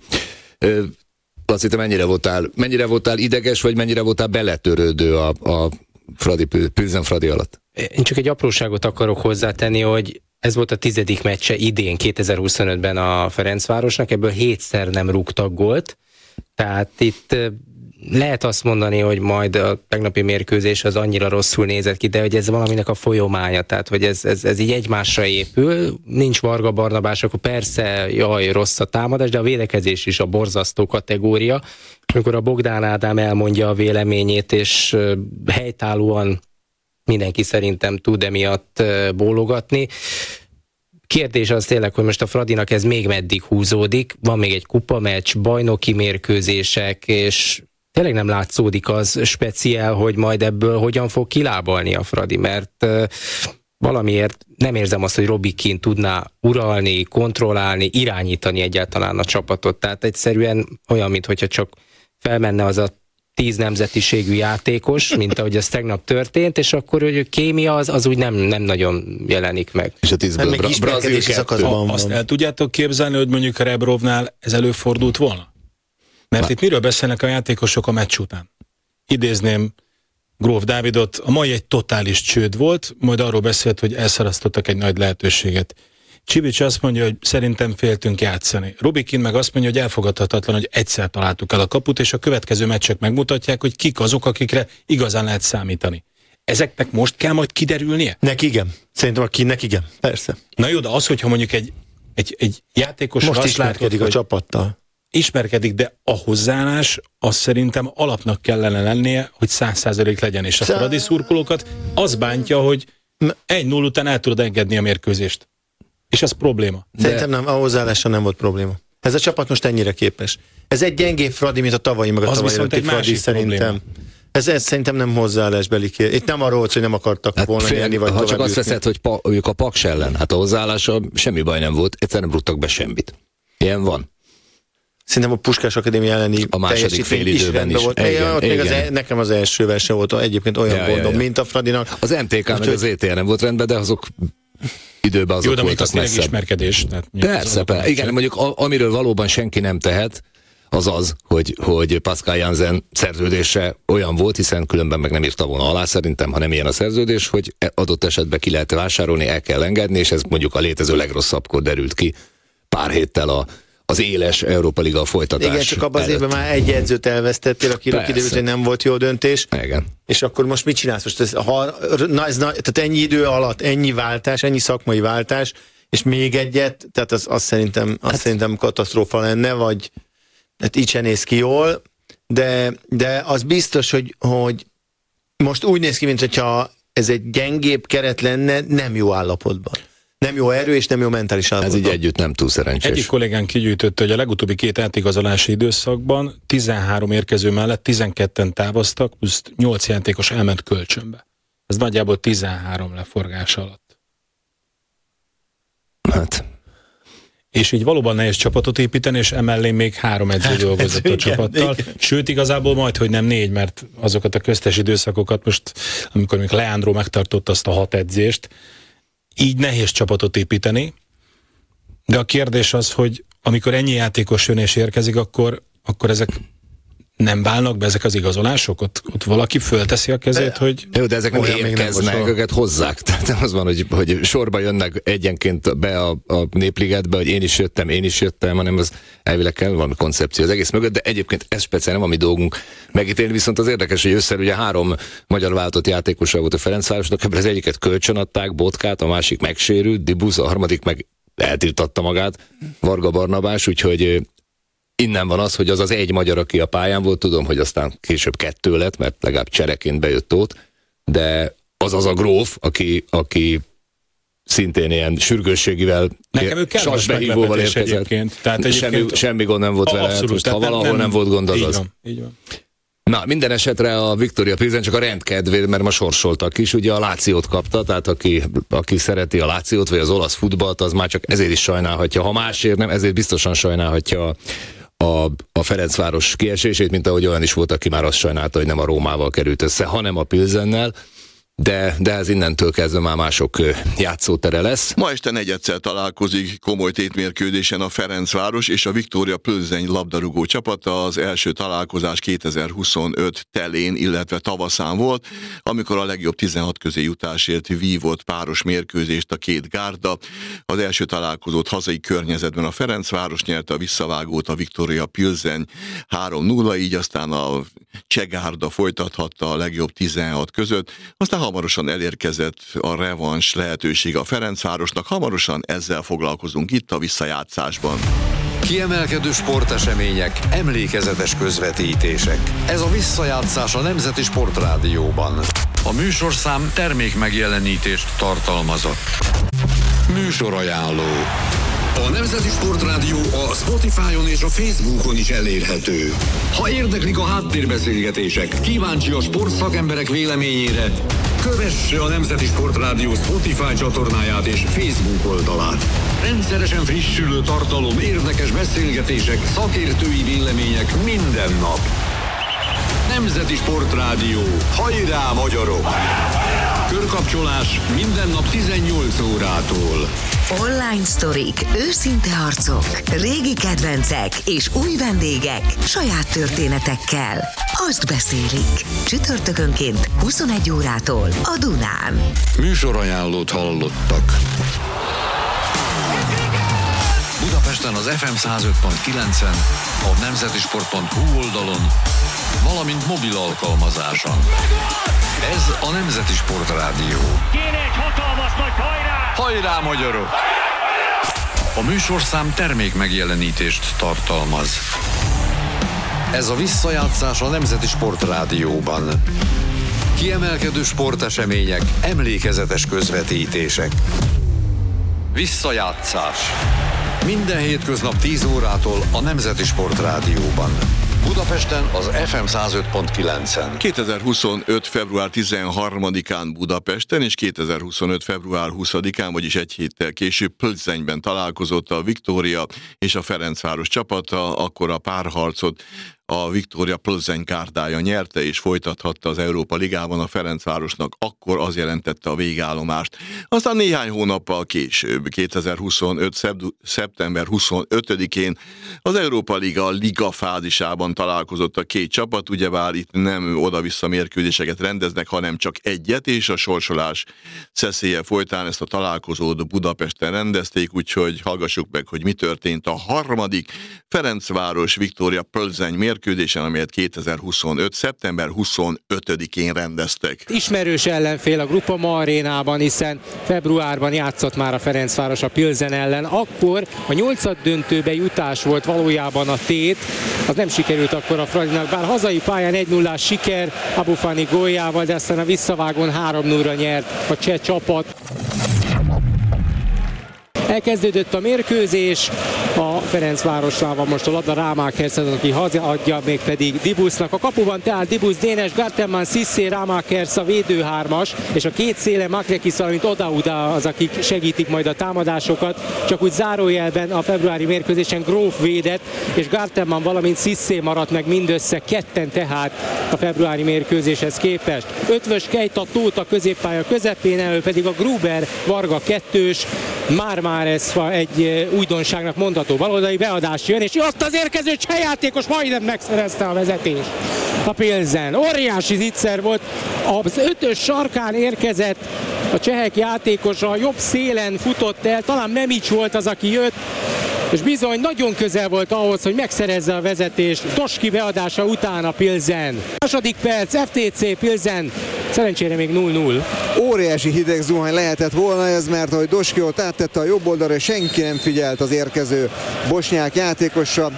Azt hittem, mennyire voltál, mennyire voltál ideges, vagy mennyire voltál beletörődő a, a Fradi, Pilsen Fradi alatt? Én csak egy apróságot akarok hozzátenni, hogy ez volt a tizedik meccse idén, kétezer-huszonötben a Ferencvárosnak, ebből hétszer nem rúgtak gólt, tehát itt lehet azt mondani, hogy majd a tegnapi mérkőzés az annyira rosszul nézett ki, de hogy ez valaminek a folyamánya, tehát hogy ez, ez, ez így egymásra épül, nincs Varga Barnabás, akkor persze, jaj, rossz a támadás, de a védekezés is a borzasztó kategória. Amikor a Bogdán Ádám elmondja a véleményét, és helytállóan mindenki szerintem tud emiatt bólogatni. Kérdés az tényleg, hogy most a Fradinak ez még meddig húzódik, van még egy kupameccs, bajnoki mérkőzések, és tényleg nem látszódik az speciál, hogy majd ebből hogyan fog kilábalni a Fradi, mert uh, valamiért nem érzem azt, hogy Robbie Keane tudná uralni, kontrollálni, irányítani egyáltalán a csapatot. Tehát egyszerűen olyan, mintha csak felmenne az a tíz nemzetiségű játékos, mint ahogy ez tegnap történt, és akkor hogy a kémia az, az úgy nem, nem nagyon jelenik meg. És a tízből bra- brazil szakaszban. Azt el tudjátok képzelni, hogy mondjuk a Rebrovnál ez előfordult volna? Mert Már. itt miről beszélnek a játékosok a meccs után? Idézném Gróf Dávidot, a mai egy totális csőd volt, majd arról beszélt, hogy elszalasztottak egy nagy lehetőséget. Csibics azt mondja, hogy szerintem féltünk játszani. Robbie Keane meg azt mondja, hogy elfogadhatatlan, hogy egyszer találtuk el a kaput, és a következő meccsek megmutatják, hogy kik azok, akikre igazán lehet számítani. Ezeknek most kell majd kiderülnie? Neki igen. Szerintem a Keane-nek igen. Persze. Na jó, de az, hogyha mondjuk egy, egy, egy játékos most ismerkedik a csapattal. Ismerkedik, de a hozzáállás az szerintem alapnak kellene lennie, hogy száz százalék legyen, és a Fradi szurkolókat az bántja, hogy egy null után el tudod engedni a mérkőzést. És az probléma. Szerintem nem, a hozzáállása nem volt probléma. Ez a csapat most ennyire képes. Ez egy gyengébb Fradi, mint a tavalyi, meg a tavalyi előtti Fradi szerintem. Ez, ez szerintem nem hozzáállásbeli kérdés. Itt nem arról, hogy nem akartak hát volna nyerni, vagy ha csak azt jutni. veszed, hogy pa, ők a Paks ellen, hát a hozzáállása semmi baj nem volt, egyszerűen nem rúgtak be semmit. Ilyen van. Szerintem a Puskás Akadémia elleni a második fél időben is. Volt. Igen, ott még az e, nekem az első verse volt egyébként olyan ja, gondom, ja, ja. mint a Fradinak. Az em té ká meg az é té er nem volt rendben, de azok időben azok jó, voltak messzebb. Ismerkedés. Persze, persze. Igen, mondjuk a, amiről valóban senki nem tehet, az az, hogy, hogy Pascal Jansen szerződése olyan volt, hiszen különben meg nem írta volna alá szerintem, ha nem ilyen a szerződés, hogy adott esetben ki lehet vásárolni, el kell engedni, és ez mondjuk a létező legrosszabbkor derült ki pár héttel a az éles Európa Liga folytatás. Igen, csak abban az évben már egy edzőt elvesztettél, akiről kiderült, hogy nem volt jó döntés. Igen. És akkor most mit csinálsz? Most ez, ha, na, ez, na, tehát ennyi idő alatt, ennyi váltás, ennyi szakmai váltás, és még egyet, tehát az, az szerintem, az hát, szerintem katasztrófa lenne, vagy hát így se néz ki jól, de, de az biztos, hogy, hogy most úgy néz ki, mintha ez egy gyengébb keret lenne, nem jó állapotban. Nem jó erő és nem jó mentális állapotban. Ez így együtt nem túl szerencsés. Egyik kollégán kigyűjtötte, hogy a legutóbbi két átigazolási időszakban tizenhárom érkező mellett tizenketten távoztak, plusz nyolc játékos elment kölcsönbe. Ez nagyjából tizenhárom leforgás alatt. Hát... És így valóban nehéz csapatot építeni, és emellé még három edző hát, dolgozott a igen, csapattal. Igen. Sőt, igazából majd, hogy nem négy, mert azokat a köztes időszakokat most, amikor még Leandro megtartott azt a hat edzést, így nehéz csapatot építeni. De a kérdés az, hogy amikor ennyi játékos jön és érkezik, akkor, akkor ezek nem válnak be, ezek az igazolások? Ott, ott valaki fölteszi a kezét, hogy... Jó, de ezek nem érkeznek, őket hozzák. Tehát az van, hogy, hogy sorba jönnek egyenként be a, a Népligetbe, hogy én is jöttem, én is jöttem, hanem az elvileg kell valami koncepció az egész mögött, de egyébként ez speciál nem a mi dolgunk megítélni, viszont az érdekes, hogy összer ugye három magyar váltott játékosa volt a Ferencvárosnak, ebből az egyiket kölcsönadták, Botkát, a másik megsérült, Dibusz, a harmadik meg eltiltatta magát, Varga Barnabás, úgyhogy innen van az, hogy az az egy magyar, aki a pályán volt, tudom, hogy aztán később kettő lett, mert legalább csereként bejött ott, de az az a gróf, aki, aki szintén ilyen sürgősségivel, sasbehívóval érkezett. Tehát semmi, semmi gond nem volt a, vele, abszolút, hát, ha valahol nem, nem volt gond, az így az. Van, így van. Na, minden esetre a Viktória Pilsen csak a rendkedvéért, mert ma sorsoltak is, ugye a Lációt kapta, tehát aki, aki szereti a Lációt, vagy az olasz futballt, az már csak ezért is sajnálhatja, ha másért nem, ezért biztosan sajnálhatja a, a Ferencváros kiesését, mint ahogy olyan is volt, aki már azt sajnálta, hogy nem a Rómával került össze, hanem a Pilsennel, de, de ez innentől kezdve már mások játszótere lesz. Ma este negyedszer találkozik komoly tétmérkőzésen a Ferencváros és a Viktória Plzeň labdarúgó csapata. Az első találkozás kétezer-huszonöt telén, illetve tavaszán volt, amikor a legjobb tizenhat közé jutásért vívott páros mérkőzést a két gárda. Az első találkozót hazai környezetben a Ferencváros nyerte, a visszavágót a Viktória Plzeň három nulla, így aztán a cseh gárda folytathatta a legjobb tizenhat között, aztán hamarosan elérkezett a revans lehetősége a Ferencvárosnak, hamarosan ezzel foglalkozunk itt a visszajátszásban. Kiemelkedő sportesemények, emlékezetes közvetítések. Ez a visszajátszás a Nemzeti Sportrádióban. A műsorszám termék megjelenítést tartalmazott. Műsorajánló. A Nemzeti Sportrádió a Spotify-on és a Facebookon is elérhető. Ha érdeklik a háttérbeszélgetések, kíváncsi a sportszakemberek véleményére, kövesse a Nemzeti Sportrádió Spotify csatornáját és Facebook oldalát. Rendszeresen frissülő tartalom, érdekes beszélgetések, szakértői vélemények minden nap. Nemzeti Sportrádió. Hajrá, magyarok! Körkapcsolás minden nap tizennyolc órától. Online sztorik, őszinte harcok, régi kedvencek és új vendégek saját történetekkel. Azt beszélik. Csütörtökönként huszonegy órától a Dunán. Műsorajánlót hallottak. Budapesten az ef em száz öt pont kilencen, a nemzetisport pont hu oldalon, valamint mobil alkalmazáson. Ez a Nemzeti Sportrádió. Kéne egy hatalmas nagy hajrá! Hajrá, magyarok! A műsorszám termék megjelenítést tartalmaz. Ez a visszajátszás a Nemzeti Sportrádióban. Kiemelkedő sportesemények, emlékezetes közvetítések. Visszajátszás. Minden hétköznap tíz órától a Nemzeti Sportrádióban. Budapesten az ef em száz öt pont kilencen. kétezer-huszonöt. február tizenharmadikán Budapesten és kétezer-huszonöt. február huszadikán, vagyis egy héttel később Plzeňben találkozott a Viktória és a Ferencváros csapata, akkor a párharcot a Viktória Plzeň gárdája nyerte és folytathatta az Európa Ligában, a Ferencvárosnak akkor az jelentette a végállomást. Aztán néhány hónappal később, kétezer-huszonöt. szeptember huszonötödikén az Európa Liga liga fázisában találkozott a két csapat, ugyebár itt nem oda-vissza mérkőzéseket rendeznek, hanem csak egyet, és a sorsolás szeszélye folytán ezt a találkozót Budapesten rendezték, úgyhogy hallgassuk meg, hogy mi történt a harmadik Ferencváros Viktória Plzeň mérkőzésen, amelyet kétezer-huszonöt. szeptember huszonötödikén rendeztek. Ismerős ellenfél a Groupama arénában, hiszen februárban játszott már a Ferencváros a Plzeň ellen. Akkor a nyolcad döntőbe jutás volt valójában a tét, az nem sikerült akkor a Fradinak, bár hazai pályán egy nullás siker Abufani góljával, de aztán a visszavágón három nulla nyert a cseh csapat. Elkezdődött a mérkőzés, a Ferencvárosnál van most a labda, Rámákersz az, aki hazaadja, mégpedig Dibusznak. A kapuban tehát Dibusz, Dénes, Gartenman, Cissé, Rámákersz a védőhármas, és a két szélen Makrekis, valamint Oda-Uda az, akik segítik majd a támadásokat. Csak úgy zárójelben a februári mérkőzésen Gróf védett, és Gartenman, valamint Cissé maradt meg mindössze ketten tehát a februári mérkőzéshez képest. Ötvös, Kejta, Tóth a középpálya közepén, elő pedig a Gruber, Varga kettős, már-már ez egy újdonságnak mondható baloldali beadás jön, és azt az érkező cseh játékos majdnem megszerezte a vezetést. A Pilsen. Óriási zicser volt, az ötös sarkán érkezett a csehek játékosa, a jobb szélen futott el, talán Memics volt az, aki jött, és bizony nagyon közel volt ahhoz, hogy megszerezze a vezetést. Doski beadása után a Pilsen. Második perc, ef té cé Pilsen, szerencsére még null null. Óriási hideg zuhany lehetett volna ez, mert ahogy Doski ott áttette a jobb oldalra, és senki nem figyelt az érkező bosnyák játékosra.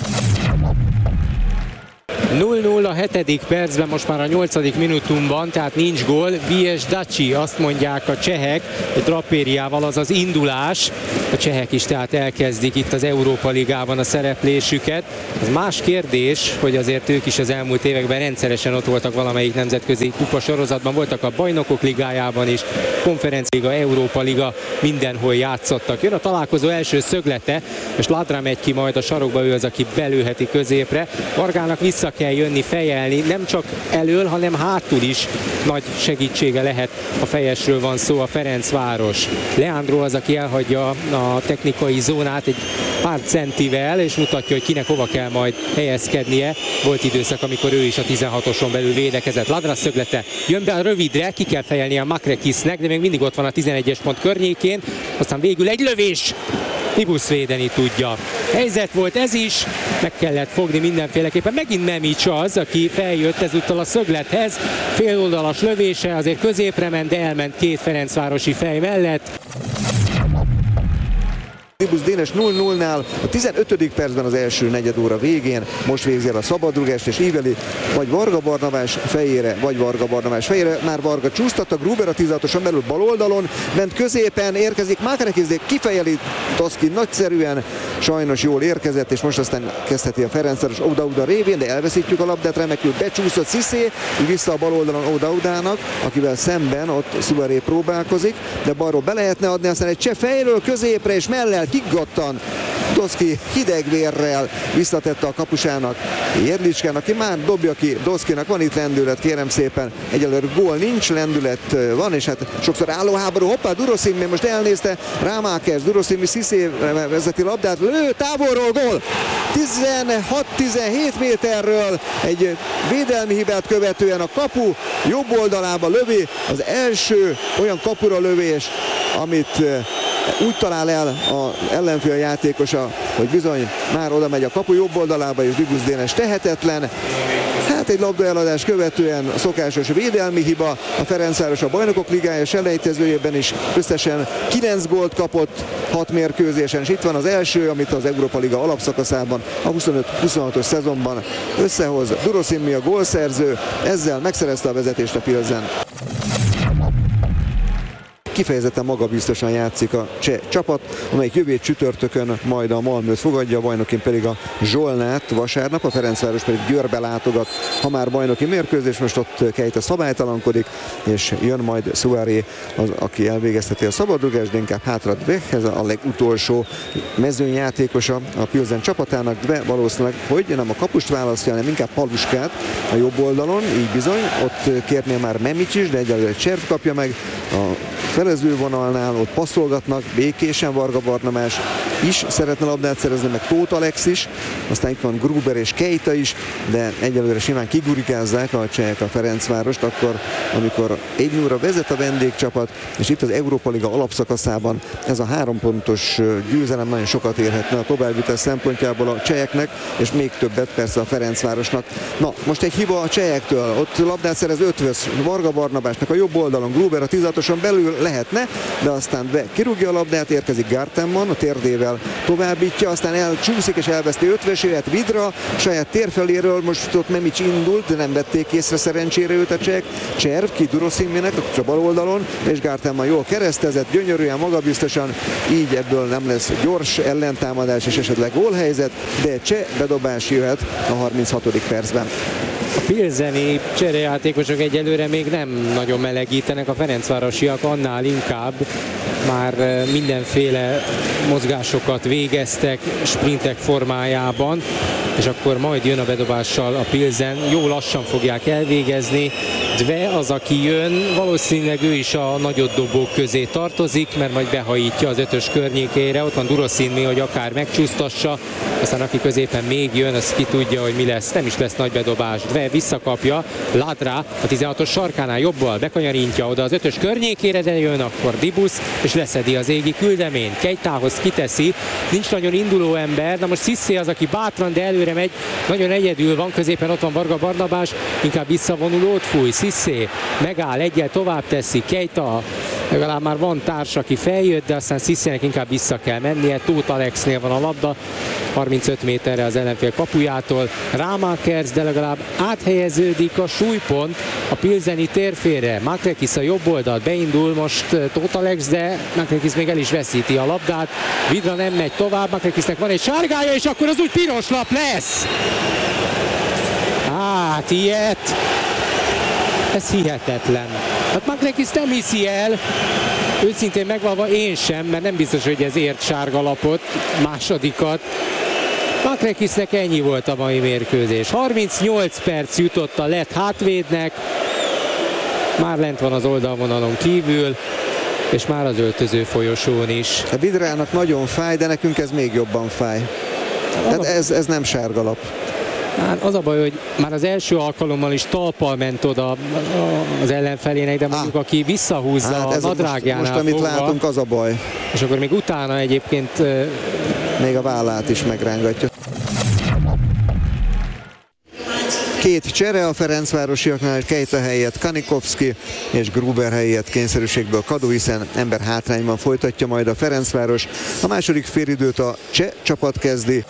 null null a hetedik percben, most már a nyolcadik minutumban, tehát nincs gól. Vies Daci, azt mondják a csehek, egy drapériával, az az indulás. A csehek is tehát elkezdik itt az Európa Ligában a szereplésüket. Ez más kérdés, hogy azért ők is az elmúlt években rendszeresen ott voltak valamelyik nemzetközi kupa sorozatban, voltak a Bajnokok Ligájában is, Konferencialiga, Európa Liga, mindenhol játszottak. Jön a találkozó első szöglete, és Ladra megy ki majd a sarokba, ő az, aki belőheti középre. Vargának vissza kell jönni, fejelni, nem csak elől, hanem hátul is nagy segítsége lehet. A fejesről van szó, a Ferencváros. Leandro az, aki elhagyja a technikai zónát egy pár centivel, és mutatja, hogy kinek hova kell majd helyezkednie. Volt időszak, amikor ő is a tizenhatoson belül védekezett. Ladra szöglete jön be a rövidre, ki kell fejelni a Makrekisnek, de még mindig ott van a tizenegyes pont környékén, aztán végül egy lövés. Ibusz védeni tudja. Helyzet volt ez is, meg kellett fogni mindenféleképpen. Megint Memics az, aki feljött ezúttal a szöglethez. Féloldalas lövése, azért középre ment, de elment két ferencvárosi fej mellett. Ibusz Dénes null nullnál a tizenötödik percben az első negyed óra végén, most végzi el a szabadrugást, és íveli vagy Varga Barnabás fejére, vagy Varga Barnabás fejére. Már Varga csúsztatta, Gruber a tizenhatoson belül bal oldalon, ment középen, érkezik Makrekis, kifejeli Doski nagyszerűen, sajnos jól érkezett, és most aztán kezdheti a Ferencváros oda-oda révén, de elveszítjük a labdát, remekül becsúszott Cissé, vissza a bal oldalon oda-odának, akivel szemben ott Suaré próbálkozik, de balról be lehetne adni, aztán egy cseh fejről középre és mellel higgadtan Doski hidegvérrel visszatette a kapusának, Jedlicskán, aki már dobja ki Doskinak. Van itt lendület, kérem szépen, egyelőre gól nincs, lendület van, és hát sokszor állóháború. Hoppá, Duroszimmi most elnézte, Rámákers, Duroszimmi Cissé vezeti labdát, lő, távolról gól! tizenhat-tizenhét méterről egy védelmi hibát követően a kapu jobb oldalába lövi, az első olyan kapura lövés, amit úgy talál el az ellenfél játékosa, hogy bizony már oda megy a kapu jobb oldalába, és Ibusz Dénes tehetetlen. Hát egy labdaeladás követően a szokásos védelmi hiba, a Ferencváros a Bajnokok Ligája selejtezőjében is összesen kilenc gólt kapott hat mérkőzésen, és itt van az első, amit az Európa Liga alapszakaszában a huszonöt-huszonhatos szezonban összehoz. Duroszimmi a gólszerző, ezzel megszerezte a vezetést a Pilsen. Kifejezetten magabiztosan játszik a cseh csapat, amelyik jövő csütörtökön majd a Malmöt fogadja, a bajnokin pedig a Zsolnát vasárnap, a Ferencváros pedig Győrbe látogat, ha már bajnoki mérkőzés, most ott Keita szabálytalankodik, és jön majd Suaré, az, aki elvégezteti a szabadrugást, de inkább hátra Dvehhez, a legutolsó mezőnyjátékosa a Pilsen csapatának. Dve valószínűleg, hogy nem a kapust választja, hanem inkább Paluskát a jobb oldalon, így bizony, ott kérnél már Memics is, de egyelőre Cserv kapja meg a felezővonalnál, ott passzolgatnak, békésen Varga Barnabás is szeretne labdát szerezni, meg Tóth Alex is, aztán itt van Gruber és Keita is, de egyelőre simán kigurikázzák a csehek a Ferencvárost, akkor, amikor egy nullra vezet a vendégcsapat, és itt az Európa Liga alapszakaszában ez a három pontos győzelem nagyon sokat érhetne a továbbjutás szempontjából a cseheknek, és még többet persze a Ferencvárosnak. Na, most egy hiba a csehektől, ott labdát szerez Ötvös Varga Barnabásnak a jobb oldalon, Gruber a tizenhatoson belül lehetne, de aztán be kirúgja a labdát, érkezik Gartenmann, a térdével továbbítja, aztán elcsúszik és elveszti Ötvöséret, Vidra, saját térfeléről, most ott Memics indult, de nem vették észre szerencsére őt a csehek. Cserv ki Duroszimminek a bal oldalon, és Gartenmann jól keresztezett, gyönyörűen, magabiztosan, így ebből nem lesz gyors ellentámadás és esetleg gólhelyzet, de cseh bedobás jöhet a harminchatodik percben. A pilseni cserejátékosok egyelőre még nem nagyon melegítenek, a ferencvárosiak annál inkább. már mindenféle mozgásokat végeztek sprintek formájában, és akkor majd jön a bedobással a Pilsen, jó lassan fogják elvégezni. Dve az, aki jön, valószínűleg ő is a nagyot dobók közé tartozik, mert majd behajítja az ötös környékére, ott van Durosinmi, hogy akár megcsúsztassa, aztán aki középen még jön, az ki tudja, hogy mi lesz, nem is lesz nagy bedobás. Dve visszakapja, Ladra a tizenhatos sarkánál jobbal bekanyarintja oda az ötös környékére, de jön akkor Dibus, és leszedi az égi küldeményt. Keitahoz kiteszi, nincs nagyon induló ember, na most Cissé az, aki bátran, de előre megy, nagyon egyedül van, középen ott van Varga Barnabás, inkább visszavonulót fúj, Cissé megáll, egyel tovább teszi, Keita, legalább már van társ, aki feljött, de aztán Cissének inkább vissza kell mennie, Tóth Alexnél van a labda, harmincöt méterre az ellenfél kapujától, Rámákersz, de legalább áthelyeződik a súlypont a pilseni térfélre, Makrekis a jobb oldalt, beindul most Tóth Alex, de Makrekis még el is veszíti a labdát, Vidra nem megy tovább, Makrekisnek van egy sárgája, és akkor az úgy piros lap lesz! Hát ilyet! Ez hihetetlen. Hát Makrekis nem hiszi el, őszintén megvalva én sem, mert nem biztos, hogy ez ért sárga lapot, másodikat. Makrekisnek ennyi volt a mai mérkőzés. harmincnyolc perc jutott a lett hátvédnek, már lent van az oldalvonalon kívül, és már az öltöző folyosón is. A Vidrának nagyon fáj, de nekünk ez még jobban fáj. Tehát ez, ez nem sárga lap. Hát az a baj, hogy már az első alkalommal is talpal ment oda az ellenfelének, de mondjuk aki visszahúzza hát a nadrágjánál most, most amit fogva, látunk, az a baj. És akkor még utána egyébként még a vállát is megrángatja. Két csere a Ferencvárosiaknál, Keita helyett Kanikovszki és Gruber helyett kényszerűségből Kadu, hiszen ember hátrányban folytatja majd a Ferencváros. A második félidőt a cseh csapat kezdi.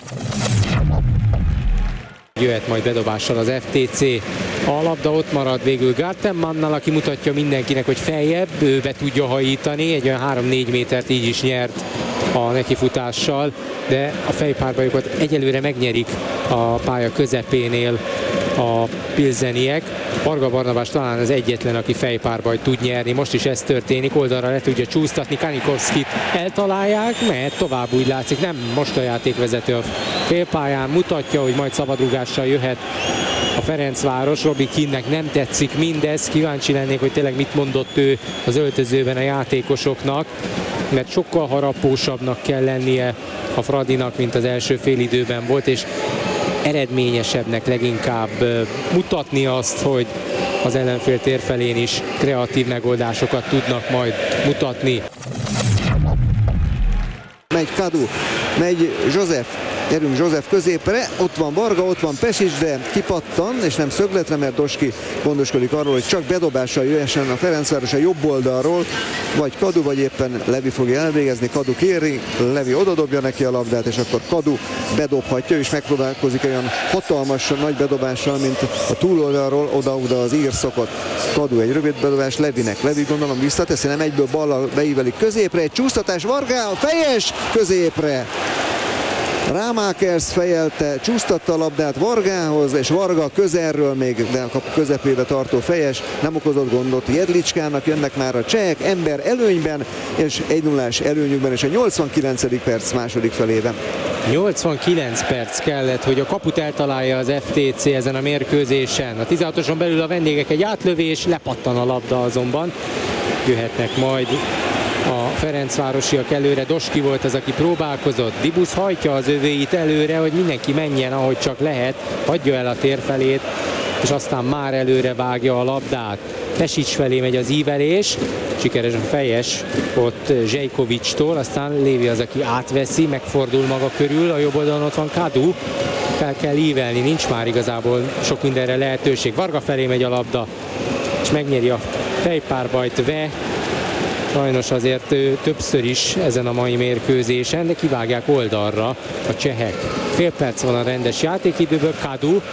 Jöhet majd bedobással az ef té cé. A labda ott marad végül Gartenmannnal, aki mutatja mindenkinek, hogy feljebb, ő be tudja hajítani, egy olyan három-négy métert így is nyert a nekifutással, de a fejpárbajúkat egyelőre megnyerik a pálya közepénél a pilseniek. Varga Barnabás talán az egyetlen, aki fejpárbajt tud nyerni. Most is ez történik, oldalra le tudja csúsztatni, Kanikovszkit eltalálják, mert tovább úgy látszik, nem most a játékvezető a félpályán, mutatja, hogy majd szabadrugással jöhet a Ferencváros. Robi Kinnek nem tetszik mindez, kíváncsi lennék, hogy tényleg mit mondott ő az öltözőben a játékosoknak, mert sokkal harapósabbnak kell lennie a Fradinak, mint az első félidőben volt, és eredményesebbnek leginkább mutatni azt, hogy az ellenfél térfelén is kreatív megoldásokat tudnak majd mutatni. Megy Kadu, megy József, gyerünk József középre, ott van Varga, ott van Pesics, de kipattan, és nem szögletre, mert Doski gondoskodik arról, hogy csak bedobással jöhessen a Ferencváros a jobb oldalról, vagy Kadu, vagy éppen Levi fogja elvégezni, Kadu kéri, Levi odadobja neki a labdát, és akkor Kadu bedobhatja, és megpróbálkozik olyan hatalmas nagy bedobással, mint a túloldalról oda-oda az ír szokott. Kadu egy rövid bedobás Levinek, Levi gondolom visszateszi, nem egyből ballal beívelik középre, egy csúsztatás Varga, fejes középre. Rámákersz fejelte, csúsztatta a labdát Vargához, és Varga közelről még, de a közepébe tartó fejes nem okozott gondot Jedlicskának, jönnek már a csehek ember előnyben, és egy nullás előnyükben, és a nyolcvankilencedik perc második felében. nyolcvankilenc perc kellett, hogy a kaput eltalálja az ef té cé ezen a mérkőzésen. A tizenhatoson belül a vendégek egy átlövés, lepattan a labda azonban. Jöhetnek majd a ferencvárosiak előre. Doski volt az, aki próbálkozott. Dibus hajtja az övéit előre, hogy mindenki menjen, ahogy csak lehet, hagyja el a térfelét, és aztán már előre vágja a labdát. Pesics felé megy az ívelés, sikeres a fejes ott Zsejkovicstól, aztán Lévi az, aki átveszi, megfordul maga körül, a jobb oldalon ott van Kadu, fel kell ívelni, nincs már igazából sok mindenre lehetőség. Varga felé megy a labda, és megnyeri a fejpárbajt Ve. Sajnos azért ő többször is ezen a mai mérkőzésen, de kivágják oldalra a csehek. Fél perc van a rendes játékidőből, Kadu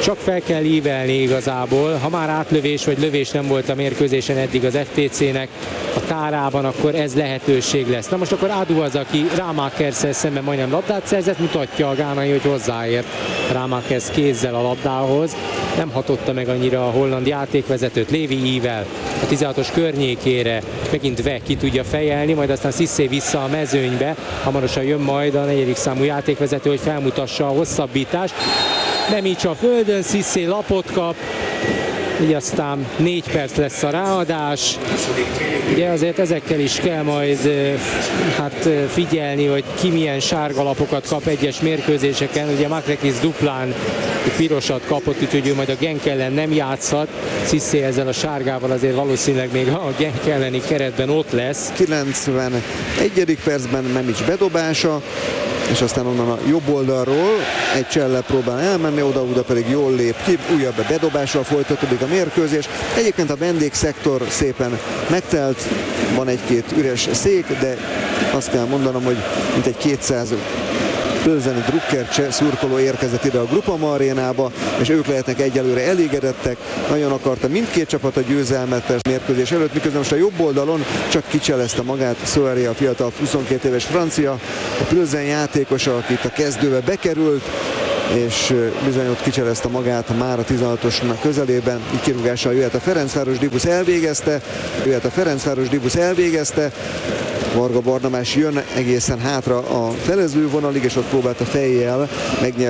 csak fel kell ívelni igazából. Ha már átlövés vagy lövés nem volt a mérkőzésen eddig az ef té cének a tárában, akkor ez lehetőség lesz. Na most akkor Adu az, aki Rámákerszel szemben majdnem labdát szerzett, mutatja a gánai, hogy hozzáért Rámákers kézzel a labdához. Nem hatotta meg annyira a holland játékvezetőt. Lévi ível a tizenhatos környékére, megint Ve ki tudja fejelni, majd aztán Cissé vissza a mezőnybe. Hamarosan jön majd a negyedik számú játékvezető, hogy felmutassa a hosszabbítást. Nem így a földön, Cissé lapot kap, így aztán négy perc lesz a ráadás. Ugye azért ezekkel is kell majd hát figyelni, hogy ki milyen sárga lapokat kap egyes mérkőzéseken. Ugye Makrekis duplán pirosat kapott, úgyhogy ő majd a Genk ellen nem játszhat. Cissé ezzel a sárgával azért valószínűleg még a Genk elleni keretben ott lesz. kilencvenegyedik percben Memics bedobása, és aztán onnan a jobb oldalról egy csellel próbál elmenni, oda-oda pedig jól lép ki, újabb bedobással folytatódik a mérkőzés. Egyébként a vendégszektor szépen megtelt, van egy-két üres szék, de azt kell mondanom, hogy mintegy kétszáz plzeni drukkercse szurkoló érkezett ide a Groupama arénába, és ők lehetnek egyelőre elégedettek. Nagyon akarta mindkét csapat a győzelmet persze mérkőzés előtt, miközben most a jobb oldalon csak kicselezte magát Soares, a fiatal huszonkét éves francia, a Plzen játékosa, aki itt a kezdőbe bekerült, és bizony ott kicselezte magát már a tizenhatosnak közelében. Így kirúgással jöhet a Ferencváros, Dibusz elvégezte, jöhet a Ferencváros, Dibusz elvégezte, Varga Barnabás jön egészen hátra a felező vonalig, és ott próbálta fejjel megnyerni